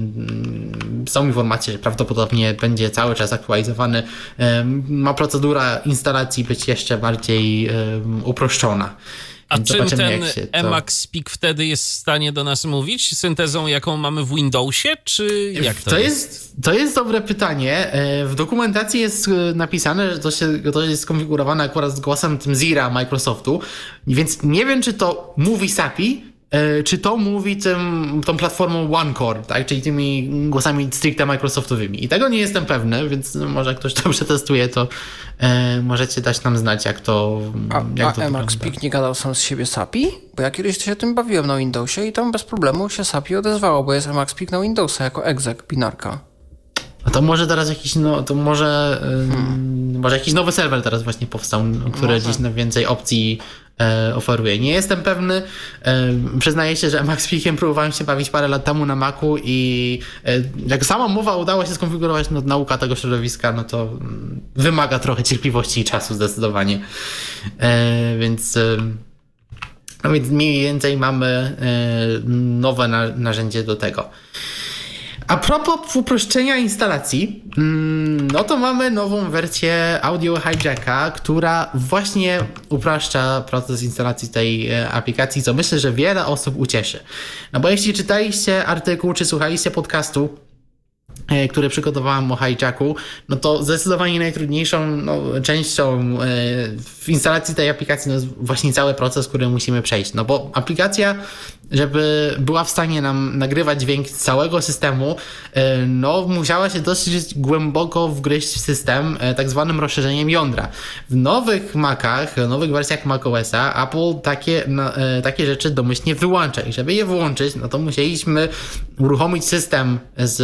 są informacje, że prawdopodobnie będzie cały czas aktualizowany. E, ma procedura instalacji być jeszcze bardziej e, uproszczona. A czym ten to... Emacs Peak wtedy jest w stanie do nas mówić? Syntezą, jaką mamy w Windowsie, czy jak to, to jest? jest? To jest dobre pytanie. W dokumentacji jest napisane, że to, się, to jest skonfigurowane akurat z głosem tym Zira Microsoftu, więc nie wiem, czy to mówi S A P I, czy to mówi tym, tą platformą OneCore, tak? Czyli tymi głosami stricte Microsoftowymi. I tego nie jestem pewny, więc może jak ktoś to przetestuje, to e, możecie dać nam znać, jak to A, jak a to Emacs Peak nie gadał sam z siebie S A P I? Bo ja kiedyś się tym bawiłem na Windowsie i tam bez problemu się S A P I odezwało, bo jest Emacs Peak na Windowsa jako exec, binarka. A to może teraz jakiś, no to może, hmm. może jakiś nowy serwer teraz właśnie powstał, który może. Gdzieś na więcej opcji e, oferuje. Nie jestem pewny. E, przyznaję się, że Emacs Peakiem próbowałem się bawić parę lat temu na Macu i e, jak sama mowa udało się skonfigurować, no nauka tego środowiska, no to mm, wymaga trochę cierpliwości i czasu zdecydowanie. E, więc... E, no więc mniej więcej mamy e, nowe na, narzędzie do tego. A propos uproszczenia instalacji, no to mamy nową wersję Audio Hijacka, która właśnie upraszcza proces instalacji tej aplikacji, co myślę, że wiele osób ucieszy. No bo jeśli czytaliście artykuł, czy słuchaliście podcastu, które przygotowałam o hijacku, no to zdecydowanie najtrudniejszą no, częścią w instalacji tej aplikacji no, jest właśnie cały proces, który musimy przejść. No bo aplikacja, żeby była w stanie nam nagrywać dźwięk z całego systemu, no musiała się dosyć głęboko wgryźć w system tak zwanym rozszerzeniem jądra. W nowych Macach, w nowych wersjach macOSa Apple takie, no, takie rzeczy domyślnie wyłącza i żeby je włączyć, no to musieliśmy uruchomić system z,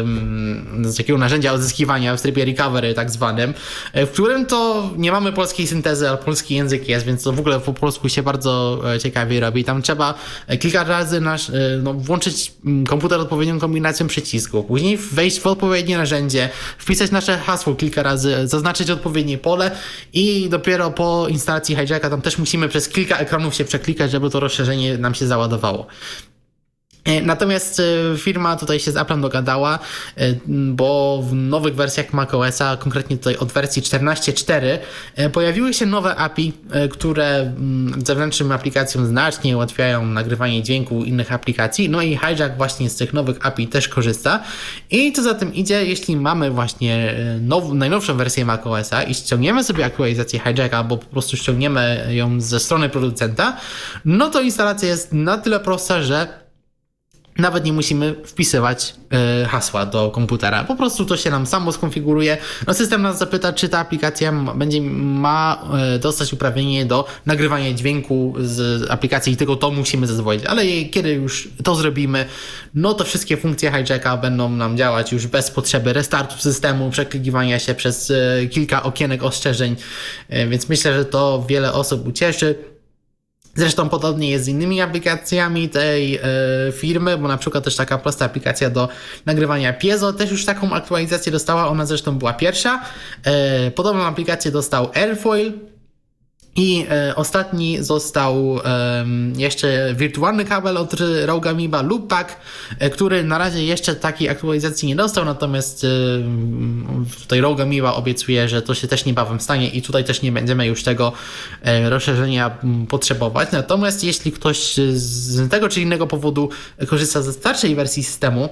z takiego narzędzia odzyskiwania w trybie recovery tak zwanym, w którym to nie mamy polskiej syntezy, ale polski język jest, więc to w ogóle po polsku się bardzo ciekawie robi. Tam trzeba kilka razy nasz, no, włączyć komputer odpowiednią kombinacją przycisków, później wejść w odpowiednie narzędzie, wpisać nasze hasło kilka razy, zaznaczyć odpowiednie pole i dopiero po instalacji hijacka tam też musimy przez kilka ekranów się przeklikać, żeby to rozszerzenie nam się załadowało. Natomiast firma tutaj się z Applem dogadała, bo w nowych wersjach macOSa, konkretnie tutaj od wersji czternaście cztery, pojawiły się nowe A P I, które zewnętrznym aplikacjom znacznie ułatwiają nagrywanie dźwięku innych aplikacji, no i hijack właśnie z tych nowych A P I też korzysta. I co za tym idzie, jeśli mamy właśnie now, najnowszą wersję macOSa i ściągniemy sobie aktualizację hijacka, albo po prostu ściągniemy ją ze strony producenta, no to instalacja jest na tyle prosta, że Nawet nie musimy wpisywać y, hasła do komputera. Po prostu to się nam samo skonfiguruje. No, system nas zapyta, czy ta aplikacja ma, będzie ma y, dostać uprawnienie do nagrywania dźwięku z aplikacji i tylko to musimy zezwolić. Ale kiedy już to zrobimy, no to wszystkie funkcje hijacka będą nam działać już bez potrzeby restartu systemu, przeklikiwania się przez y, kilka okienek ostrzeżeń. Y, więc myślę, że to wiele osób ucieszy. Zresztą podobnie jest z innymi aplikacjami tej e, firmy, bo na przykład też taka prosta aplikacja do nagrywania piezo też już taką aktualizację dostała, ona zresztą była pierwsza. E, podobną aplikację dostał Airfoil i e, ostatni został e, jeszcze wirtualny kabel od Rogue Amoeba Loopback, e, który na razie jeszcze takiej aktualizacji nie dostał, natomiast e, tutaj Rogue Amoeba obiecuje, że to się też niebawem stanie i tutaj też nie będziemy już tego e, rozszerzenia potrzebować. Natomiast jeśli ktoś z tego czy innego powodu korzysta ze starszej wersji systemu,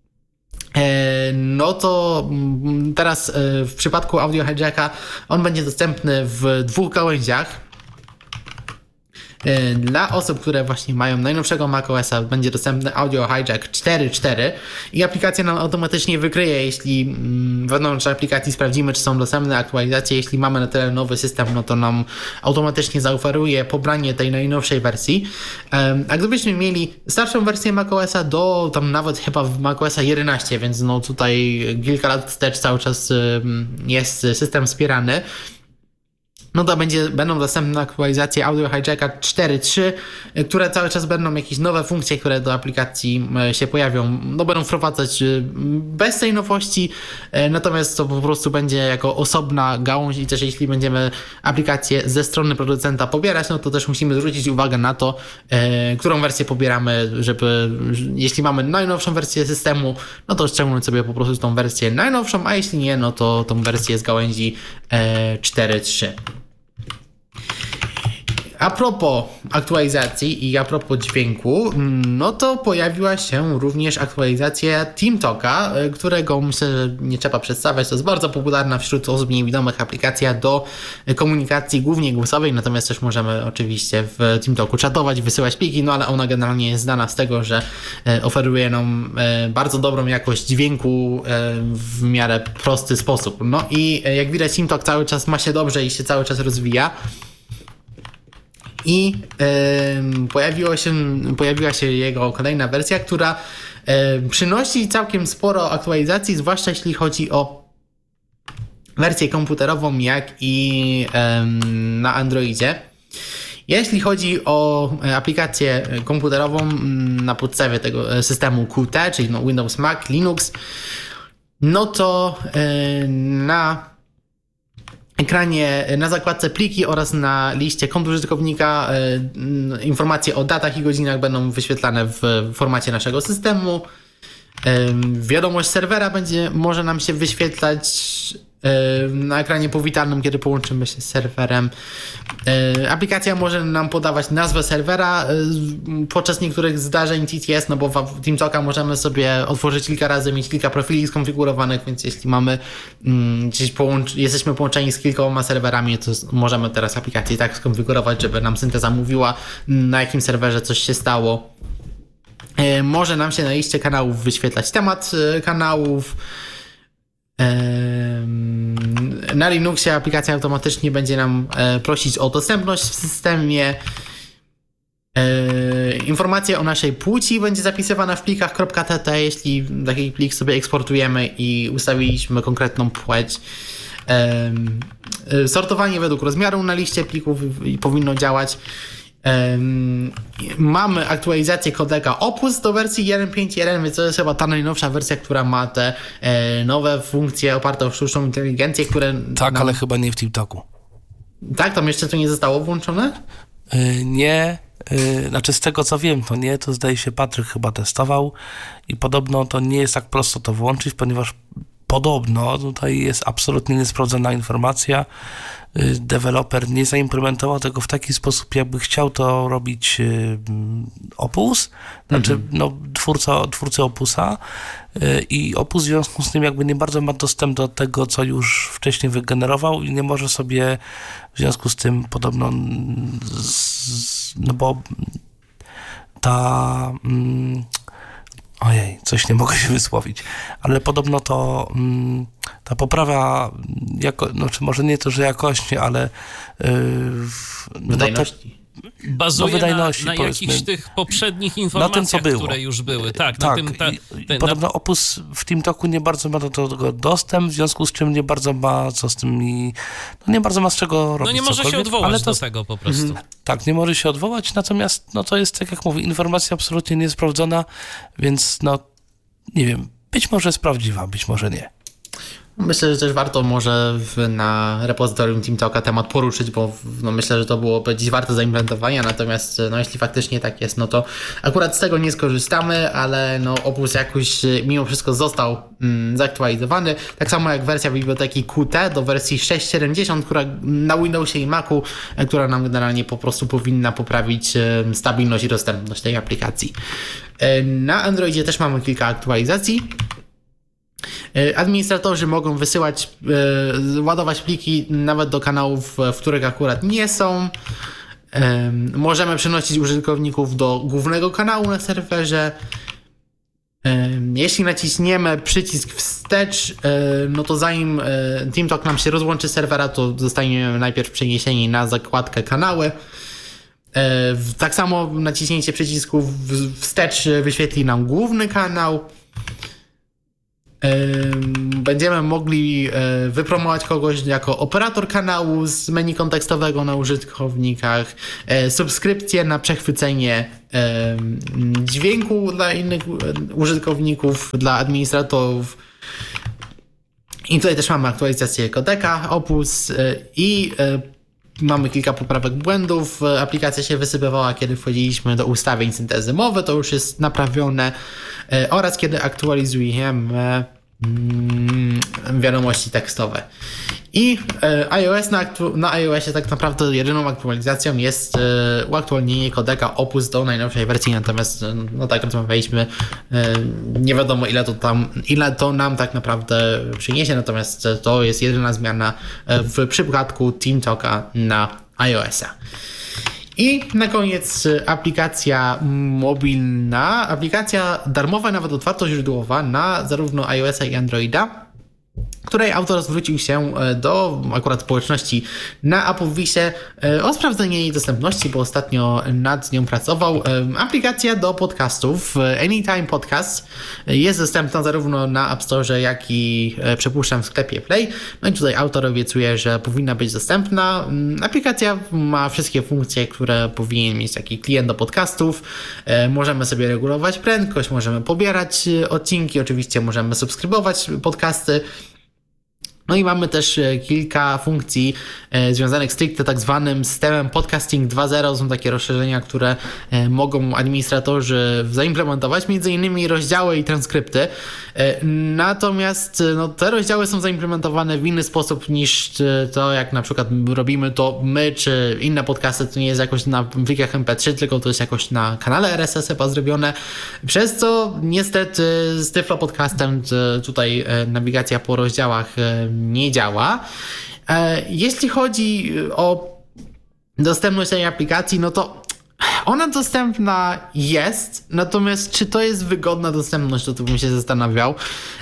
no to teraz w przypadku Audio Hijacka on będzie dostępny w dwóch gałęziach. Dla osób, które właśnie mają najnowszego macOSa, będzie dostępny Audio Hijack cztery cztery i aplikacja nam automatycznie wykryje, jeśli wewnątrz aplikacji sprawdzimy, czy są dostępne aktualizacje. Jeśli mamy na tyle nowy system, no to nam automatycznie zaoferuje pobranie tej najnowszej wersji. A gdybyśmy mieli starszą wersję macOSa do tam nawet chyba w macOSa jedenaście, więc no tutaj kilka lat wstecz cały czas jest system wspierany, no to będzie, będą dostępne aktualizacje Audio Hijacka cztery trzy, które cały czas będą jakieś nowe funkcje, które do aplikacji się pojawią. No będą wprowadzać bez tej nowości, natomiast to po prostu będzie jako osobna gałąź i też jeśli będziemy aplikację ze strony producenta pobierać, no to też musimy zwrócić uwagę na to, którą wersję pobieramy, żeby jeśli mamy najnowszą wersję systemu, no to ściągnąć sobie po prostu tą wersję najnowszą, a jeśli nie, no to tą wersję z gałęzi cztery trzy. A propos aktualizacji i a propos dźwięku, no to pojawiła się również aktualizacja TeamTalka, którego myślę, że nie trzeba przedstawiać. To jest bardzo popularna wśród osób niewidomych aplikacja do komunikacji głównie głosowej, natomiast też możemy oczywiście w TeamTalku czatować, wysyłać pliki, no ale ona generalnie jest znana z tego, że oferuje nam bardzo dobrą jakość dźwięku w miarę prosty sposób. No i jak widać, TeamTalk cały czas ma się dobrze i się cały czas rozwija. I y, pojawiło się, pojawiła się jego kolejna wersja, która y, przynosi całkiem sporo aktualizacji, zwłaszcza jeśli chodzi o wersję komputerową, jak i y, na Androidzie. Jeśli chodzi o aplikację komputerową na podstawie tego systemu Qt, czyli no Windows, Mac, Linux, no to y, na ekranie, na zakładce pliki oraz na liście kont użytkownika y, informacje o datach i godzinach będą wyświetlane w formacie naszego systemu. Y, wiadomość serwera będzie, może nam się wyświetlać y, na ekranie powitalnym, kiedy połączymy się z serwerem. Y, aplikacja może nam podawać nazwę serwera y, podczas niektórych zdarzeń T T S, no bo w TeamTalka możemy sobie otworzyć kilka razy, mieć kilka profili skonfigurowanych, więc jeśli mamy y, gdzieś połącz- jesteśmy połączeni z kilkoma serwerami, to możemy teraz aplikację tak skonfigurować, żeby nam synteza mówiła, na jakim serwerze coś się stało. Y, może nam się na liście kanałów wyświetlać temat y, kanałów. Na Linuxie aplikacja automatycznie będzie nam prosić o dostępność w systemie. Informacja o naszej płci będzie zapisywana w plikach .tt, jeśli taki plik sobie eksportujemy i ustawiliśmy konkretną płeć. Sortowanie według rozmiaru na liście plików powinno działać. Um, mamy aktualizację kodeka Opus do wersji jeden pięć jeden, więc to jest chyba ta najnowsza wersja, która ma te e, nowe funkcje oparte o sztuczną inteligencję, które... Tak, nam... ale chyba nie w TeamTalku. Tak? Tam jeszcze to nie zostało włączone? Yy, nie, yy, znaczy z tego co wiem, to nie, to zdaje się Patryk chyba testował i podobno to nie jest tak prosto to włączyć, ponieważ podobno tutaj jest absolutnie niesprawdzona informacja. Deweloper nie zaimplementował tego w taki sposób, jakby chciał to robić Opus, znaczy mhm. no, twórca, twórcy Opusa, i Opus w związku z tym jakby nie bardzo ma dostęp do tego, co już wcześniej wygenerował i nie może sobie w związku z tym podobno z, no bo ta Ojej, coś nie mogę się wysłowić, ale podobno to mm, ta poprawa, jako, znaczy może nie to, że jakości, ale yy, wydajności. No te, bazuje no wydajności, na, na jakichś tych poprzednich informacjach, tym, co było. które już były. Tak, tak na tym... Ta, ten, podobno na... Opus w TeamTalku nie bardzo ma do tego dostęp, w związku z czym nie bardzo ma co z tym i... No nie bardzo ma z czego robić. No nie może się odwołać ale to, do tego po prostu. Mm, tak, nie może się odwołać, natomiast no to jest, tak jak mówię, informacja absolutnie niesprawdzona, więc no nie wiem, być może jest prawdziwa, być może nie. Myślę, że też warto może w, na repozytorium TeamTalka temat poruszyć, bo no, myślę, że to byłoby dziś warte zaimplementowania, natomiast no, jeśli faktycznie tak jest, no to akurat z tego nie skorzystamy, ale no, Opus jakoś mimo wszystko został mm, zaktualizowany, tak samo jak wersja biblioteki Qt do wersji sześć siedemdziesiąt, która na Windowsie i Macu, która nam generalnie po prostu powinna poprawić e, stabilność i dostępność tej aplikacji. E, na Androidzie też mamy kilka aktualizacji. Administratorzy mogą wysyłać, yy, ładować pliki nawet do kanałów, w których akurat nie są. Yy, możemy przenosić użytkowników do głównego kanału na serwerze. Yy, jeśli naciśniemy przycisk wstecz, yy, no to zanim yy, TeamTalk nam się rozłączy z serwera, to zostaniemy najpierw przeniesieni na zakładkę kanały. Yy, tak samo naciśnięcie przycisku wstecz wyświetli nam główny kanał. Będziemy mogli wypromować kogoś jako operator kanału z menu kontekstowego na użytkownikach, subskrypcje na przechwycenie dźwięku dla innych użytkowników, dla administratorów. I tutaj też mamy aktualizację kodeka Opus i mamy kilka poprawek błędów. Aplikacja się wysypywała, kiedy wchodziliśmy do ustawień syntezy mowy, to już jest naprawione, oraz kiedy aktualizujemy mm, wiadomości tekstowe. I e, iOS na, na iOSie tak naprawdę jedyną aktualizacją jest e, uaktualnienie kodeka Opus do najnowszej wersji, natomiast no tak rozmawialiśmy, e, nie wiadomo ile to tam, ile to nam tak naprawdę przyniesie, natomiast to jest jedyna zmiana w przypadku TeamTalka na iOSa. I na koniec aplikacja mobilna, aplikacja darmowa, nawet otwartoźródłowa na zarówno iOS-a i Androida, której autor zwrócił się do akurat społeczności na Applewisie o sprawdzenie jej dostępności, bo ostatnio nad nią pracował. Aplikacja do podcastów Anytime Podcast jest dostępna zarówno na App Store, jak i przypuszczam w sklepie Play. No i tutaj autor obiecuje, że powinna być dostępna. Aplikacja ma wszystkie funkcje, które powinien mieć taki klient do podcastów. Możemy sobie regulować prędkość, możemy pobierać odcinki, oczywiście możemy subskrybować podcasty. No i mamy też kilka funkcji e, związanych stricte tak zwanym systemem Podcasting dwa zero. Są takie rozszerzenia, które e, mogą administratorzy zaimplementować, między innymi rozdziały i transkrypty. E, natomiast no, te rozdziały są zaimplementowane w inny sposób niż to, jak na przykład robimy to my, czy inne podcasty. To nie jest jakoś na plikach em pe trzy, tylko to jest jakoś na kanale er es es chyba zrobione. Przez co niestety z Tyflo Podcastem tutaj e, nawigacja po rozdziałach e, nie działa. Jeśli chodzi o dostępność tej aplikacji, no to ona dostępna jest, natomiast czy to jest wygodna dostępność, to tu bym się zastanawiał,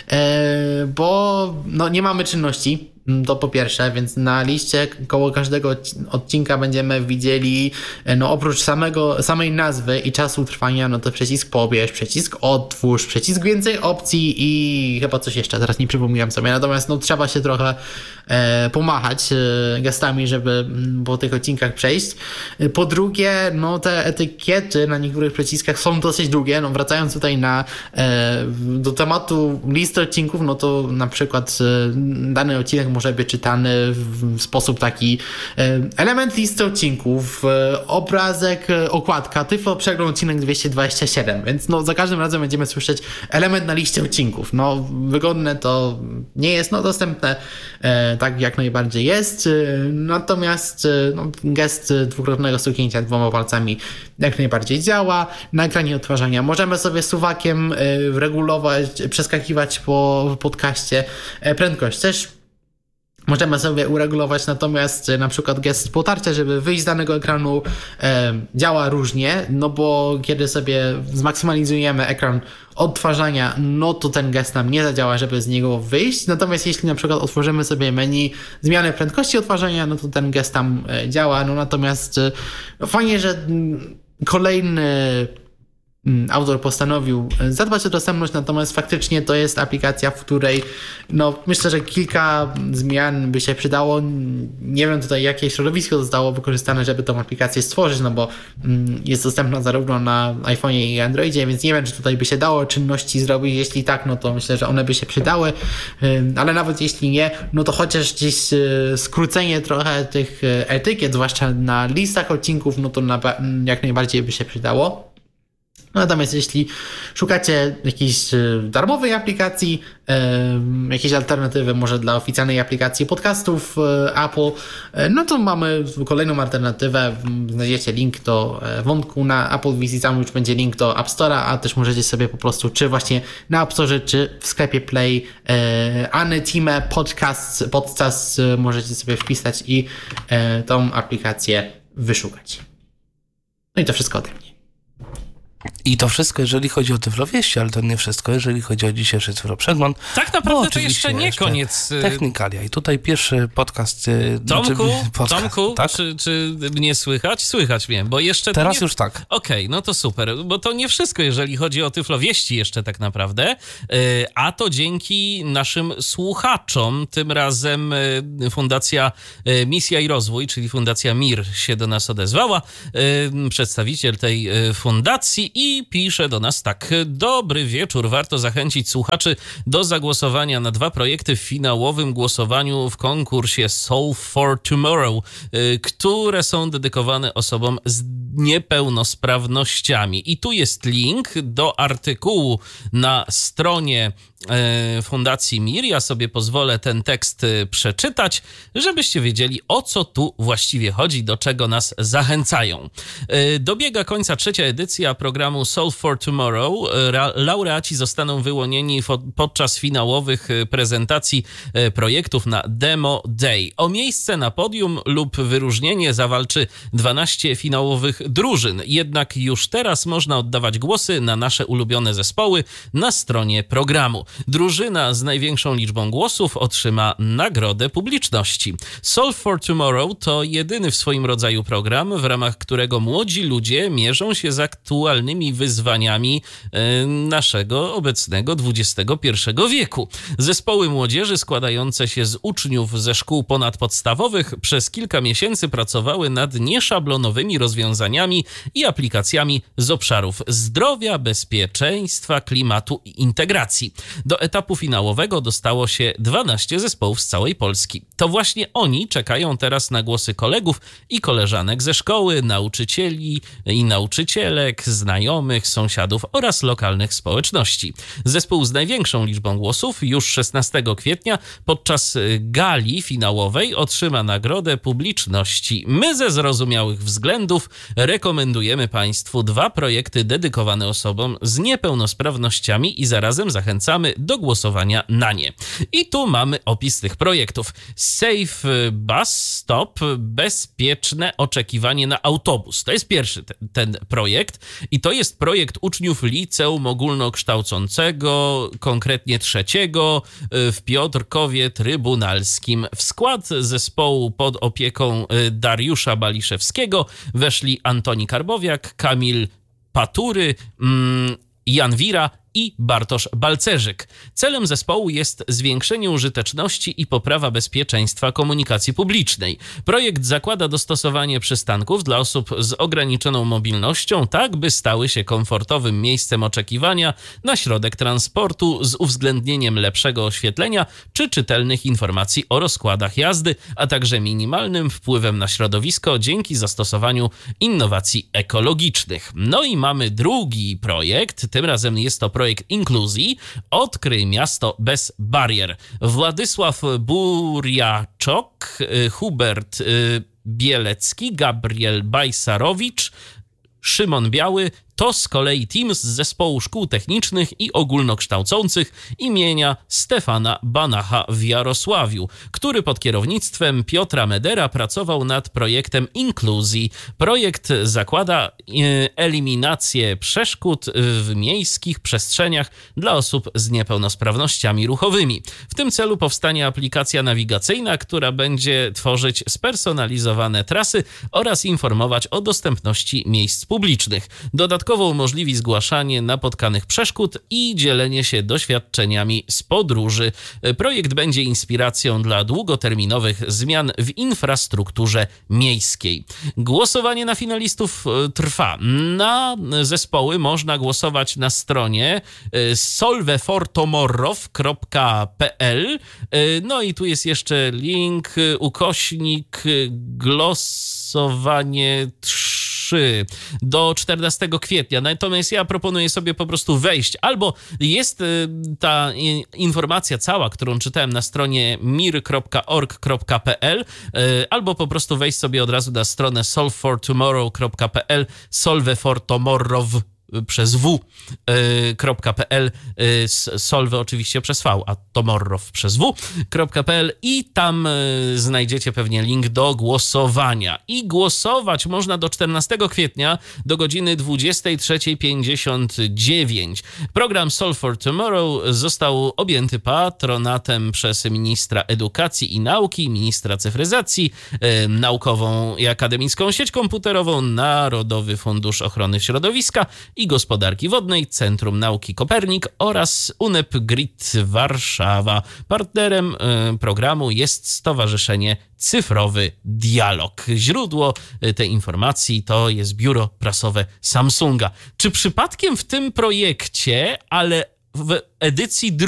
bo no, nie mamy czynności. To po pierwsze, więc na liście koło każdego odcinka będziemy widzieli, no oprócz samego, samej nazwy i czasu trwania, no to przycisk pobierz, przycisk otwórz, przycisk więcej opcji i chyba coś jeszcze, teraz nie przypomniałem sobie, natomiast no trzeba się trochę e, pomachać e, gestami, żeby po tych odcinkach przejść. Po drugie, no te etykiety na niektórych przyciskach są dosyć długie, no wracając tutaj na e, do tematu listy odcinków, no to na przykład e, dany odcinek może być czytany w sposób taki element listy odcinków, obrazek, okładka, Tyflo przegląd odcinek dwieście dwadzieścia siedem, więc no za każdym razem będziemy słyszeć element na liście odcinków. No wygodne to nie jest, no dostępne e, tak jak najbardziej jest, natomiast no, gest dwukrotnego stuknięcia dwoma palcami jak najbardziej działa. Na ekranie odtwarzania możemy sobie suwakiem e, regulować, przeskakiwać po podcaście, e, prędkość też Możemy sobie uregulować natomiast na przykład gest potarcia, żeby wyjść z danego ekranu, e, działa różnie, no bo kiedy sobie zmaksymalizujemy ekran odtwarzania, no to ten gest nam nie zadziała, żeby z niego wyjść. Natomiast jeśli na przykład otworzymy sobie menu zmiany prędkości odtwarzania, no to ten gest tam e, działa. No natomiast e, no fajnie, że m, kolejny autor postanowił zadbać o dostępność, natomiast faktycznie to jest aplikacja, w której no myślę, że kilka zmian by się przydało. Nie wiem tutaj, jakie środowisko zostało wykorzystane, żeby tą aplikację stworzyć, no bo jest dostępna zarówno na iPhone'ie i Androidzie, więc nie wiem, czy tutaj by się dało czynności zrobić. Jeśli tak, no to myślę, że one by się przydały, ale nawet jeśli nie, no to chociaż gdzieś skrócenie trochę tych etykiet, zwłaszcza na listach odcinków, no to na, jak najbardziej by się przydało. Natomiast jeśli szukacie jakiejś darmowej aplikacji, e, jakiejś alternatywy może dla oficjalnej aplikacji podcastów e, Apple, e, no to mamy kolejną alternatywę. Znajdziecie link do e, wątku na Apple Visit, tam już będzie link do App Store'a, a też możecie sobie po prostu, czy właśnie na App Store, czy w sklepie Play e, Anytime Podcast, podcast e, możecie sobie wpisać i e, tą aplikację wyszukać. No i to wszystko ode mnie. I to wszystko, jeżeli chodzi o Tyflowieści, ale to nie wszystko, jeżeli chodzi o dzisiejszy Tyfloprzegląd. Tak naprawdę to jeszcze nie jeszcze koniec. Technikalia. I tutaj pierwszy podcast... Tomku, znaczy, podcast, Tomku tak? czy, czy mnie słychać? Słychać mnie, bo jeszcze... Teraz nie... już tak. Okej, okay, no to super, bo to nie wszystko, jeżeli chodzi o Tyflowieści jeszcze tak naprawdę, a to dzięki naszym słuchaczom. Tym razem Fundacja Misja i Rozwój, czyli Fundacja M I R się do nas odezwała, przedstawiciel tej fundacji, i pisze do nas tak. Dobry wieczór. Warto zachęcić słuchaczy do zagłosowania na dwa projekty w finałowym głosowaniu w konkursie Solve for Tomorrow, które są dedykowane osobom z niepełnosprawnościami. I tu jest link do artykułu na stronie Fundacji M I R. Ja sobie pozwolę ten tekst przeczytać, żebyście wiedzieli, o co tu właściwie chodzi, do czego nas zachęcają. Dobiega końca trzecia edycja programu Solve for Tomorrow. Laureaci zostaną wyłonieni podczas finałowych prezentacji projektów na Demo Day. O miejsce na podium lub wyróżnienie zawalczy dwanaście finałowych drużyn. Jednak już teraz można oddawać głosy na nasze ulubione zespoły na stronie programu. Drużyna z największą liczbą głosów otrzyma nagrodę publiczności. Solve for Tomorrow to jedyny w swoim rodzaju program, w ramach którego młodzi ludzie mierzą się z aktualnymi wyzwaniami naszego obecnego dwudziestego pierwszego wieku. Zespoły młodzieży składające się z uczniów ze szkół ponadpodstawowych przez kilka miesięcy pracowały nad nieszablonowymi rozwiązaniami i aplikacjami z obszarów zdrowia, bezpieczeństwa, klimatu i integracji. Do etapu finałowego dostało się dwanaście zespołów z całej Polski. To właśnie oni czekają teraz na głosy kolegów i koleżanek ze szkoły, nauczycieli i nauczycielek, znajomych, sąsiadów oraz lokalnych społeczności. Zespół z największą liczbą głosów już szesnastego kwietnia podczas gali finałowej otrzyma nagrodę publiczności. My ze zrozumiałych względów rekomendujemy Państwu dwa projekty dedykowane osobom z niepełnosprawnościami i zarazem zachęcamy do głosowania na nie. I tu mamy opis tych projektów. Safe Bus Stop, bezpieczne oczekiwanie na autobus. To jest pierwszy te, ten projekt i to jest projekt uczniów liceum ogólnokształcącego, konkretnie trzeciego w Piotrkowie Trybunalskim. W skład zespołu pod opieką Dariusza Baliszewskiego weszli Antoni Karbowiak, Kamil Patury, mm, Jan Wira i Bartosz Balcerzyk. Celem zespołu jest zwiększenie użyteczności i poprawa bezpieczeństwa komunikacji publicznej. Projekt zakłada dostosowanie przystanków dla osób z ograniczoną mobilnością, tak by stały się komfortowym miejscem oczekiwania na środek transportu z uwzględnieniem lepszego oświetlenia czy czytelnych informacji o rozkładach jazdy, a także minimalnym wpływem na środowisko dzięki zastosowaniu innowacji ekologicznych. No i mamy drugi projekt, tym razem jest to projekt Projekt Inkluzji. Odkryj miasto bez barier. Władysław Buriaczok, Hubert Bielecki, Gabriel Bajsarowicz, Szymon Biały, To z kolei team z Zespołu Szkół Technicznych i Ogólnokształcących imienia Stefana Banacha w Jarosławiu, który pod kierownictwem Piotra Medera pracował nad projektem inkluzji. Projekt zakłada eliminację przeszkód w miejskich przestrzeniach dla osób z niepełnosprawnościami ruchowymi. W tym celu powstanie aplikacja nawigacyjna, która będzie tworzyć spersonalizowane trasy oraz informować o dostępności miejsc publicznych. Dodatkowo umożliwi zgłaszanie napotkanych przeszkód i dzielenie się doświadczeniami z podróży. Projekt będzie inspiracją dla długoterminowych zmian w infrastrukturze miejskiej. Głosowanie na finalistów trwa. Na zespoły można głosować na stronie solvefortomorrow kropka p l. No i tu jest jeszcze link ukośnik głosowanie trzy do czternastego kwietnia. Natomiast ja proponuję sobie po prostu wejść. Albo jest ta informacja cała, którą czytałem na stronie mir kropka org kropka p l, albo po prostu wejść sobie od razu na stronę solve for tomorrow kropka p l, solvefortomorrow przez w.pl, solve oczywiście przez v, a tomorrow przez w.pl i tam znajdziecie pewnie link do głosowania. I głosować można do czternastego kwietnia do godziny dwudziestej trzeciej pięćdziesiąt dziewięć. Program Solve for Tomorrow został objęty patronatem przez ministra edukacji i nauki, ministra cyfryzacji, naukową i akademicką sieć komputerową, Narodowy Fundusz Ochrony Środowiska i Gospodarki Wodnej, Centrum Nauki Kopernik oraz U N E P Grid Warszawa. Partnerem programu jest Stowarzyszenie Cyfrowy Dialog. Źródło tej informacji to jest biuro prasowe Samsunga. Czy przypadkiem w tym projekcie, ale w edycji